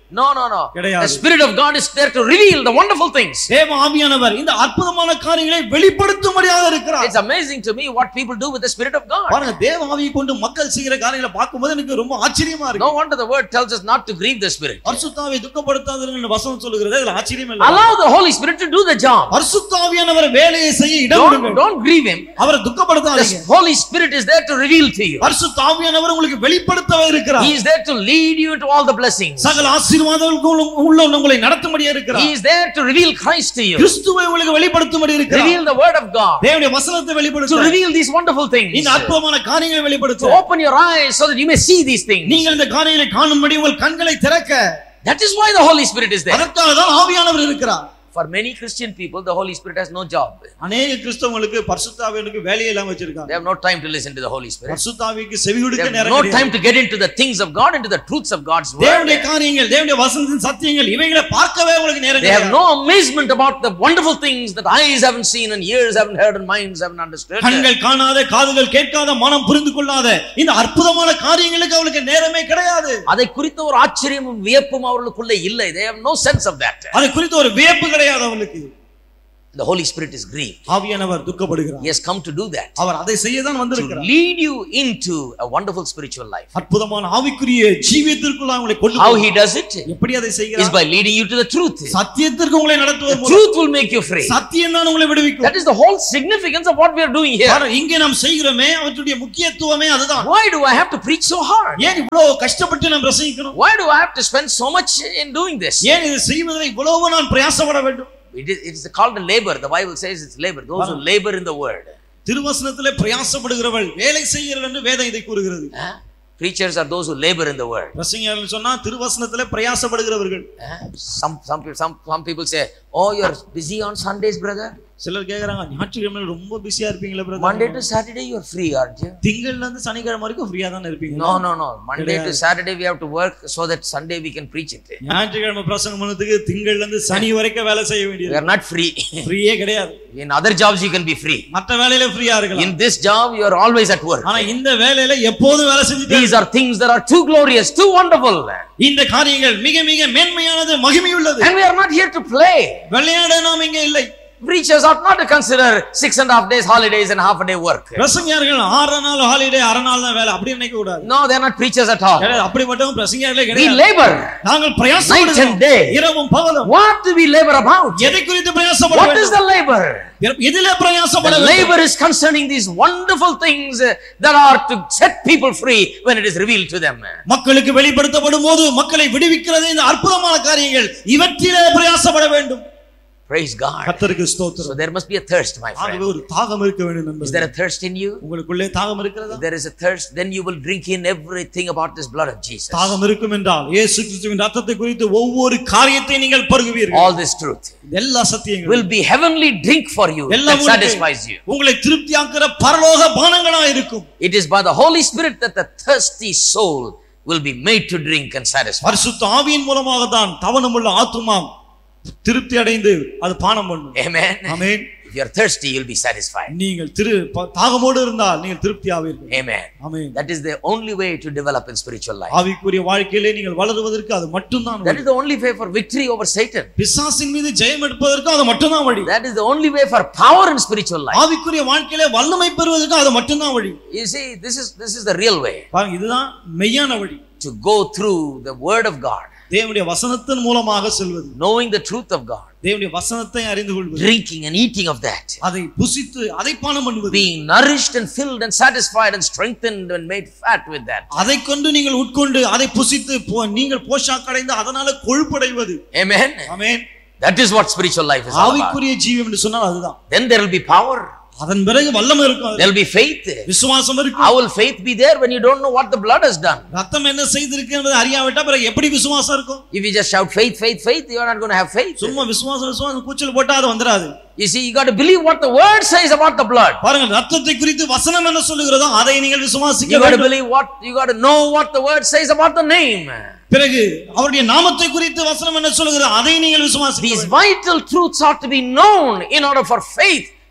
No, no, no. கிடையாது. The Spirit of God is there to reveal the wonderful things. தேவ ஆவியானவர் இந்த அற்புதமான காரியங்களை வெளிப்படுத்தும்படியாக இருக்கிறார். It's amazing to me what people do with the Spirit of God. பாருங்க தேவ ஆவியை கொண்டு மக்கள் செய்கிற காரியங்களை பார்க்கும்போது எனக்கு ரொம்ப ஆச்சரியமா இருக்கு. No wonder the word tells us not to grieve the Spirit. பரிசுத்த ஆவியை துக்கப்படுத்தாதீங்கன்னு வசனம் சொல்லுகிறது. அதுல ஆச்சரியம் இல்ல. Allow the Holy Spirit to do the job. பரிசுத்த ஆவியானவர் வேலையை செய்ய இடம் கொடுங்க. Don't grieve him. அவரை துக்கப்படுத்தாதீங்க. The Holy Spirit is there to reveal to you. பரிசுத்த ஆவியானவர் உங்களுக்கு வெளிப்படுத்தவே இருக்கிறார். He is there to lead you into all the blessings. சகல ஆசீர்வாதங்களுக்குள் உள்ள உங்களை நடத்தும்படியாக இருக்கிறார். He is there to reveal Christ to you. கிறிஸ்துவை உங்களுக்கு வெளிப்படுத்தும்படி இருக்கிறார். Reveal the word of God. தேவனுடைய வசனத்தை வெளிப்படுத்த. To reveal these wonderful things. இந்த அற்புதமான காரியங்களை வெளிப்படுத்த. To open your eyes so that you may see these things. நீங்கள் இந்த காரியங்களை காணும்படி உங்கள் கண்களை திறக்க. That is why the Holy Spirit is there. அதற்காக தான் ஆவியானவர் இருக்கிறார். For many Christian people, the Holy Spirit has no job. அநேக கிறிஸ்தவங்களுக்கு பரிசுத்த ஆவியானவருக்கு வேலையே இல்லாம வச்சிருக்காங்க. They have no time to listen to the Holy Spirit. பரிசுத்த ஆவிக்கு செவி கொடுக்க நேரம் கிடையாது. No time to get into the things of God, into the truths of God's word. தேவனுடைய காரியங்கள், தேவனுடைய வசனத்தின் சத்தியங்கள் இவைகளை பார்க்கவே உங்களுக்கு நேரம் கிடையாது. They have no amazement about the wonderful things that eyes haven't seen and ears haven't heard and minds haven't understood. கண்கள் காணாத, காதுகள் கேட்காத, மனம் புரிந்து கொள்ளாத இந்த அற்புதமான காரியங்களுக்கு அவங்களுக்கு நேரமே கிடையாது. அதை குறித்த ஒரு ஆச்சரியமும் வியப்பும் அவர்களுக்குள்ள இல்லை. They have no sense of that. அதை குறித்த ஒரு வியப்பு கிடையாது அவங்களுக்கு. The Holy Spirit is grieved. ஆவியானவர் துக்கப்படுகிறார். He has come to do that. அவர் அதை செய்ய தான் வந்திருக்கிறார். To lead you into a wonderful spiritual life. அற்புதமான ஆவிக்குரிய ஜீவியத்திற்குள் உங்களை கொண்டு How he does it? எப்படி அதை செய்கிறார்? Is by leading you to the truth. சத்தியத்திற்கு உங்களை நடத்துவது மூலம். Truth will make you free. சத்தியம் தான் உங்களை விடுவிக்கும். That is the whole significance of what we are doing here. இங்கே நாம் செய்கிறோமே அவற்றுடைய முக்கியத்துவமே அதுதான். Why do I have to preach so hard? ஏன் இவ்வளவு கஷ்டப்பட்டு நாம் பிரசங்கிக்கணும்? Why do I have to spend so much in doing this? ஏன் இது செய்வதில் இவ்வளவு நான் பிரயாசப்பட வேண்டும்? It is, it is called a labor. The Bible says it's labor. Those who labor in the word. திருவசனத்திலே பிரயாசப்படுகிறவர்கள் வேலை செய்கிறார்கள் என்று வேதம் இதை கூறுகிறது. Preachers are those who labor in the word. பிரசங்கியாளர்கள் சொன்னா திருவசனத்திலே பிரயாசப்படுகிறவர்கள். Some some some some people say, "Oh, you are busy on Sundays, brother." சிலர் கேக்குறாங்க ஞாயிற்றுக்கிழமை ரொம்ப பிஸியா இருப்பீங்களா brother? Monday to Saturday you are free, aren't you? திங்கள்ல இருந்து சனிக்கிழமை வரைக்கும் ஃப்ரீயா தான் இருப்பீங்க. No, no, no. Monday to Saturday we have to work so that Sunday we can preach it. ஞாயிற்றுக்கிழமை பிரசங்கம் பண்ணதுக்கு திங்கள்ல இருந்து சனி வரைக்கும் வேலை செய்ய வேண்டியது. We are not free. ஃப்ரீயே கிடையாது. In other jobs you can be free. மற்ற வேலையில ஃப்ரீயா இருக்கலாம். In this job you are always at work. ஆனா இந்த வேலையில எப்போதும் வேலை செஞ்சிட்டே. These are things that are too glorious, too wonderful. இந்த காரியங்கள் மிக மிக மேன்மையானது, மகிமையுள்ளது. And we are not here to play. விளையாட நாம் இங்க இல்லை. Preachers ought not to consider six and a half days holidays and half a day work. பிரசங்கியார்கள் ஆறு நாள் ஹாலிடே அரை நாள் தான் வேலை அப்படி நினைக்க கூடாது. No, they are not preachers at all. அப்படிப்பட்டவங்க பிரசங்கியார்களே கிடையாது. We labor. நாங்கள் பிரயாசப்படுகிறோம். Night and day. இரவும் பகலும். What do we labor about? எதை குறித்து பிரயாசப்பட வேண்டும்? What is the labor? எதிலே பிரயாசப்பட வேண்டும்? The labor is concerning these wonderful things that are to set people free when it is revealed to them. மக்களுக்கு வெளிப்படுத்தப்படும் போது மக்களை விடுவிக்கிறது இந்த அற்புதமான காரியங்கள் இவற்றிலே பிரயாசப்பட வேண்டும். Praise God. கர்த்தருக்கு ஸ்தோத்திரம். So there must be a thirst, my friend. ஆகவே ஒரு தாகம் இருக்க வேண்டும் நண்பர்களே. Is there a thirst in you? உங்களுக்குள்ளே தாகம் இருக்கிறதா? If there is a thirst, then you will drink in everything about this blood of Jesus. தாகம் இருக்கும் என்றால் இயேசு கிறிஸ்துவின் இரத்தத்தை குறித்து ஒவ்வொரு காரியத்தை நீங்கள் பருகுவீர்கள். All this truth எல்லா சத்தியங்களும் will be heavenly drink for you that satisfies you. உங்களை திருப்தியாக்குற பரலோக பானங்களா இருக்கும். It is by the Holy Spirit that the thirsty soul will be made to drink and satisfy. பரிசுத்த ஆவியின் மூலமாக தான் தவனமுள்ள ஆத்துமா திருப்தி அடைந்து அது பானம் பண்ணும். Amen. Amen. If you are thirsty, you will be satisfied. நீங்கள் திரு தாகமோடு இருந்தால் நீங்கள் திருப்தி ஆவீர்கள். Amen. Amen. That is the only way to develop in spiritual life. ஆவிக்குரிய வாழ்க்கையிலே நீங்கள் வளருவதற்கு அது மட்டும் தான் That is the only way for victory over Satan. பிசாசின் மீது ஜெயம் எடுப்பதற்கு அது மட்டும் தான் வழி. That is the only way for power in spiritual life. ஆவிக்குரிய வாழ்க்கையிலே வல்லமை பெறுவதற்கு அது மட்டும் தான் வழி. You see, this is this is the real way. பாருங்க இதுதான் மெய்யான வழி. To go through the word of God. தேவனுடைய வசனத்தின் மூலமாக செல்வது. Knowing the truth of God. தேவனுடைய வசனத்தை அறிந்து கொள்வது. Drinking and eating of that. அதை புசித்து அதை பானம் பண்ணுவது. Being nourished and filled and satisfied and strengthened and made fat with that. அதை கொண்டு நீங்கள் உட்கொண்டு அதை புசித்து நீங்கள் போஷாக்கடைந்து அதனால கொழுப்படைவது. Amen. Amen. That is what spiritual life is all about. ஆவிக்குரிய ஜீவன் என்று சொன்னால் அதுதான். Then there will be power. அதன் பிறகு வல்லமை இருக்கும். There will be faith. விசுவாசம் இருக்கும். How will faith be there when you don't know what the blood has done? ரத்தம் என்ன செய்திருக்கு என்பதை அறியாவிட்டா பிறகு எப்படி விசுவாசம் இருக்கும்? If you just shout faith, faith, faith, you are not going to have faith. சும்மா விசுவாசம் விசுவாசம் கூச்சல் போட்டா அது வந்துராது. You see, you got to believe what the word says about the blood. பாருங்க ரத்தத்தை குறித்து வசனம் என்ன சொல்லுகிறதோ அதை நீங்கள் விசுவாசிக்க வேண்டும். You got to வேண்டும். believe what you got to know what the word says about the name. பிறகு அவருடைய நாமத்தை குறித்து வசனம் என்ன சொல்லுகிறதோ அதை நீங்கள் விசுவாசிக்க These வேண்டும். vital truths ought to be known in order for faith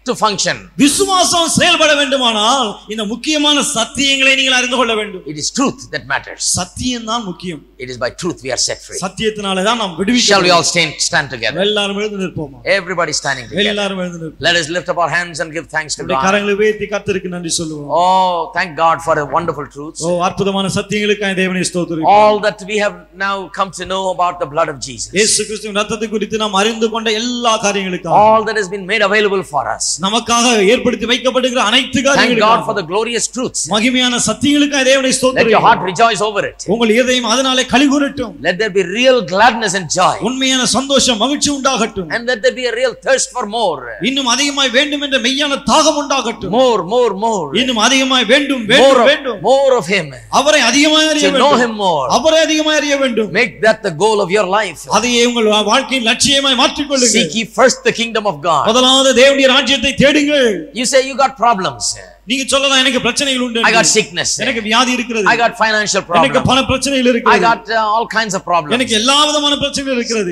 to function. விசுவாசம் செயல்பட வேண்டுமானால் இந்த முக்கியமான சத்தியங்களை நீங்கள் அறிந்து கொள்ள வேண்டும். It is truth that matters. சத்தியம் தான் முக்கியம். It is by truth we are set free. சத்தியத்தினால தான் நாம் விடுவிக்கப்படுகிறோம். Shall we all stand stand together? எல்லாரும் எழுந்து நிற்போமா? Everybody standing together. எல்லாரும் எழுந்து நிற்போம். Let us lift up our hands and give thanks to God. கரங்களை உயர்த்தி கர்த்தருக்கு நன்றி சொல்லுவோம். Oh, thank God for the wonderful truths. ஓ அற்புதமான சத்தியங்களுக்காக தேவனை ஸ்தோத்திரிக்கிறோம். All that we have now come to know about the blood of Jesus. இயேசு கிறிஸ்துவின் இரத்தத்தை குறித்து நாம் அறிந்து கொண்ட எல்லா காரியங்களுக்காக. All that has been made available for us. நமக்காக ஏற்படுத்தி வைக்கப்படுகிற அனைத்து காரியங்களுக்காக. Thank God for the glorious truths. மகிமையான சத்தியங்களுக்காக தேவனை ஸ்தோத்திரிக்கிறோம். Let your heart rejoice over it. உங்கள் இதயம் அதனாலே களிகூரட்டும். Let there be real gladness and joy. உண்மையான சந்தோஷம் மகிழ்ச்சி உண்டாகட்டும். And let there be a real thirst for more. இன்னும் அதிகமாய் வேண்டும் என்ற மெய்யான தாகம் உண்டாகட்டும். More, more, more. இன்னும் அதிகமாய் வேண்டும் வேண்டும் வேண்டும். More of him. அவரை அதிகமாய் அறிய வேண்டும். To know him more. அவரை அதிகமாய் அறிய வேண்டும். Make that the goal of your life. அதையே உங்கள் வாழ்க்கையின் லட்சியமாய் மாற்றிக் கொள்ளுங்கள். Seek ye first the kingdom of God. முதலாவது தேவனுடைய ராஜ்யத்தை தேடுங்கள். You say you got problems. நீங்க சொல்லலாம் எனக்கு பிரச்சனைகள் உண்டு. I got sickness. எனக்கு வியாதி இருக்கிறது. I got financial problems. எனக்கு பண பிரச்சனைகள் இருக்கிறது. I got uh, all kinds of problems. எனக்கு எல்லா விதமான பிரச்சனைகள் இருக்கிறது.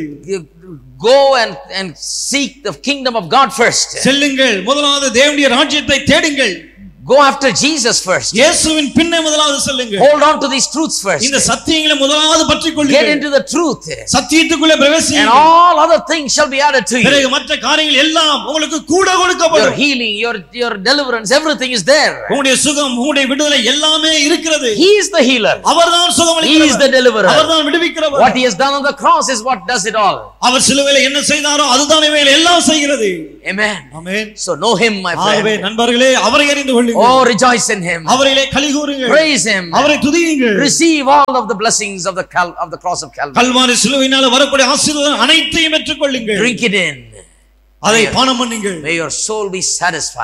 Go and and seek the kingdom of God first. செல்லுங்கள் முதலாவது தேவனுடைய ராஜ்யத்தை தேடுங்கள். Go after Jesus first. இயேசுவின் பின்னே முதலாவது செல்லுங்கள். Hold on to these truths first. இந்த சத்தியங்களை முதலாவது பற்றிக் கொள்ளுங்கள். Get into the truth. சத்தியத்துக்குள்ளே பிரவேசியுங்கள். And all other things shall be added to you. பிறகு மற்ற காரியங்கள் எல்லாம் உங்களுக்கு கூட கொடுக்கப்படும். Your healing, your your deliverance, everything is there. உங்களுடைய சுகம், உங்களுடைய விடுதலை எல்லாமே இருக்கிறது. He is the healer. அவர்தான் சுகம் அளிக்கிறவர். He is the deliverer. அவர்தான் விடுவிக்கிறவர். What he has done on the cross is what does it all. அவர் சிலுவையில் என்ன செய்தாரோ அதுதான் இவைகள் எல்லாம் செய்கிறது. Amen. Amen. So know him, my friend. ஆமென். நண்பர்களே அவரை அறிந்து கொள்ளுங்கள். Oh, rejoice in him. அவரிலே களிகூருங்கள். Praise him. அவரை துதியுங்கள். Receive all of the blessings of the cal of the cross of Calvary. Kalvari சிலுவையினால வரக்கூடிய ஆசீர்வாதம் அனைத்தையும் பெற்றுக்கொள்ளுங்கள். Drink it in. அதை பானம் பண்ணுங்கள். May your soul be satisfied.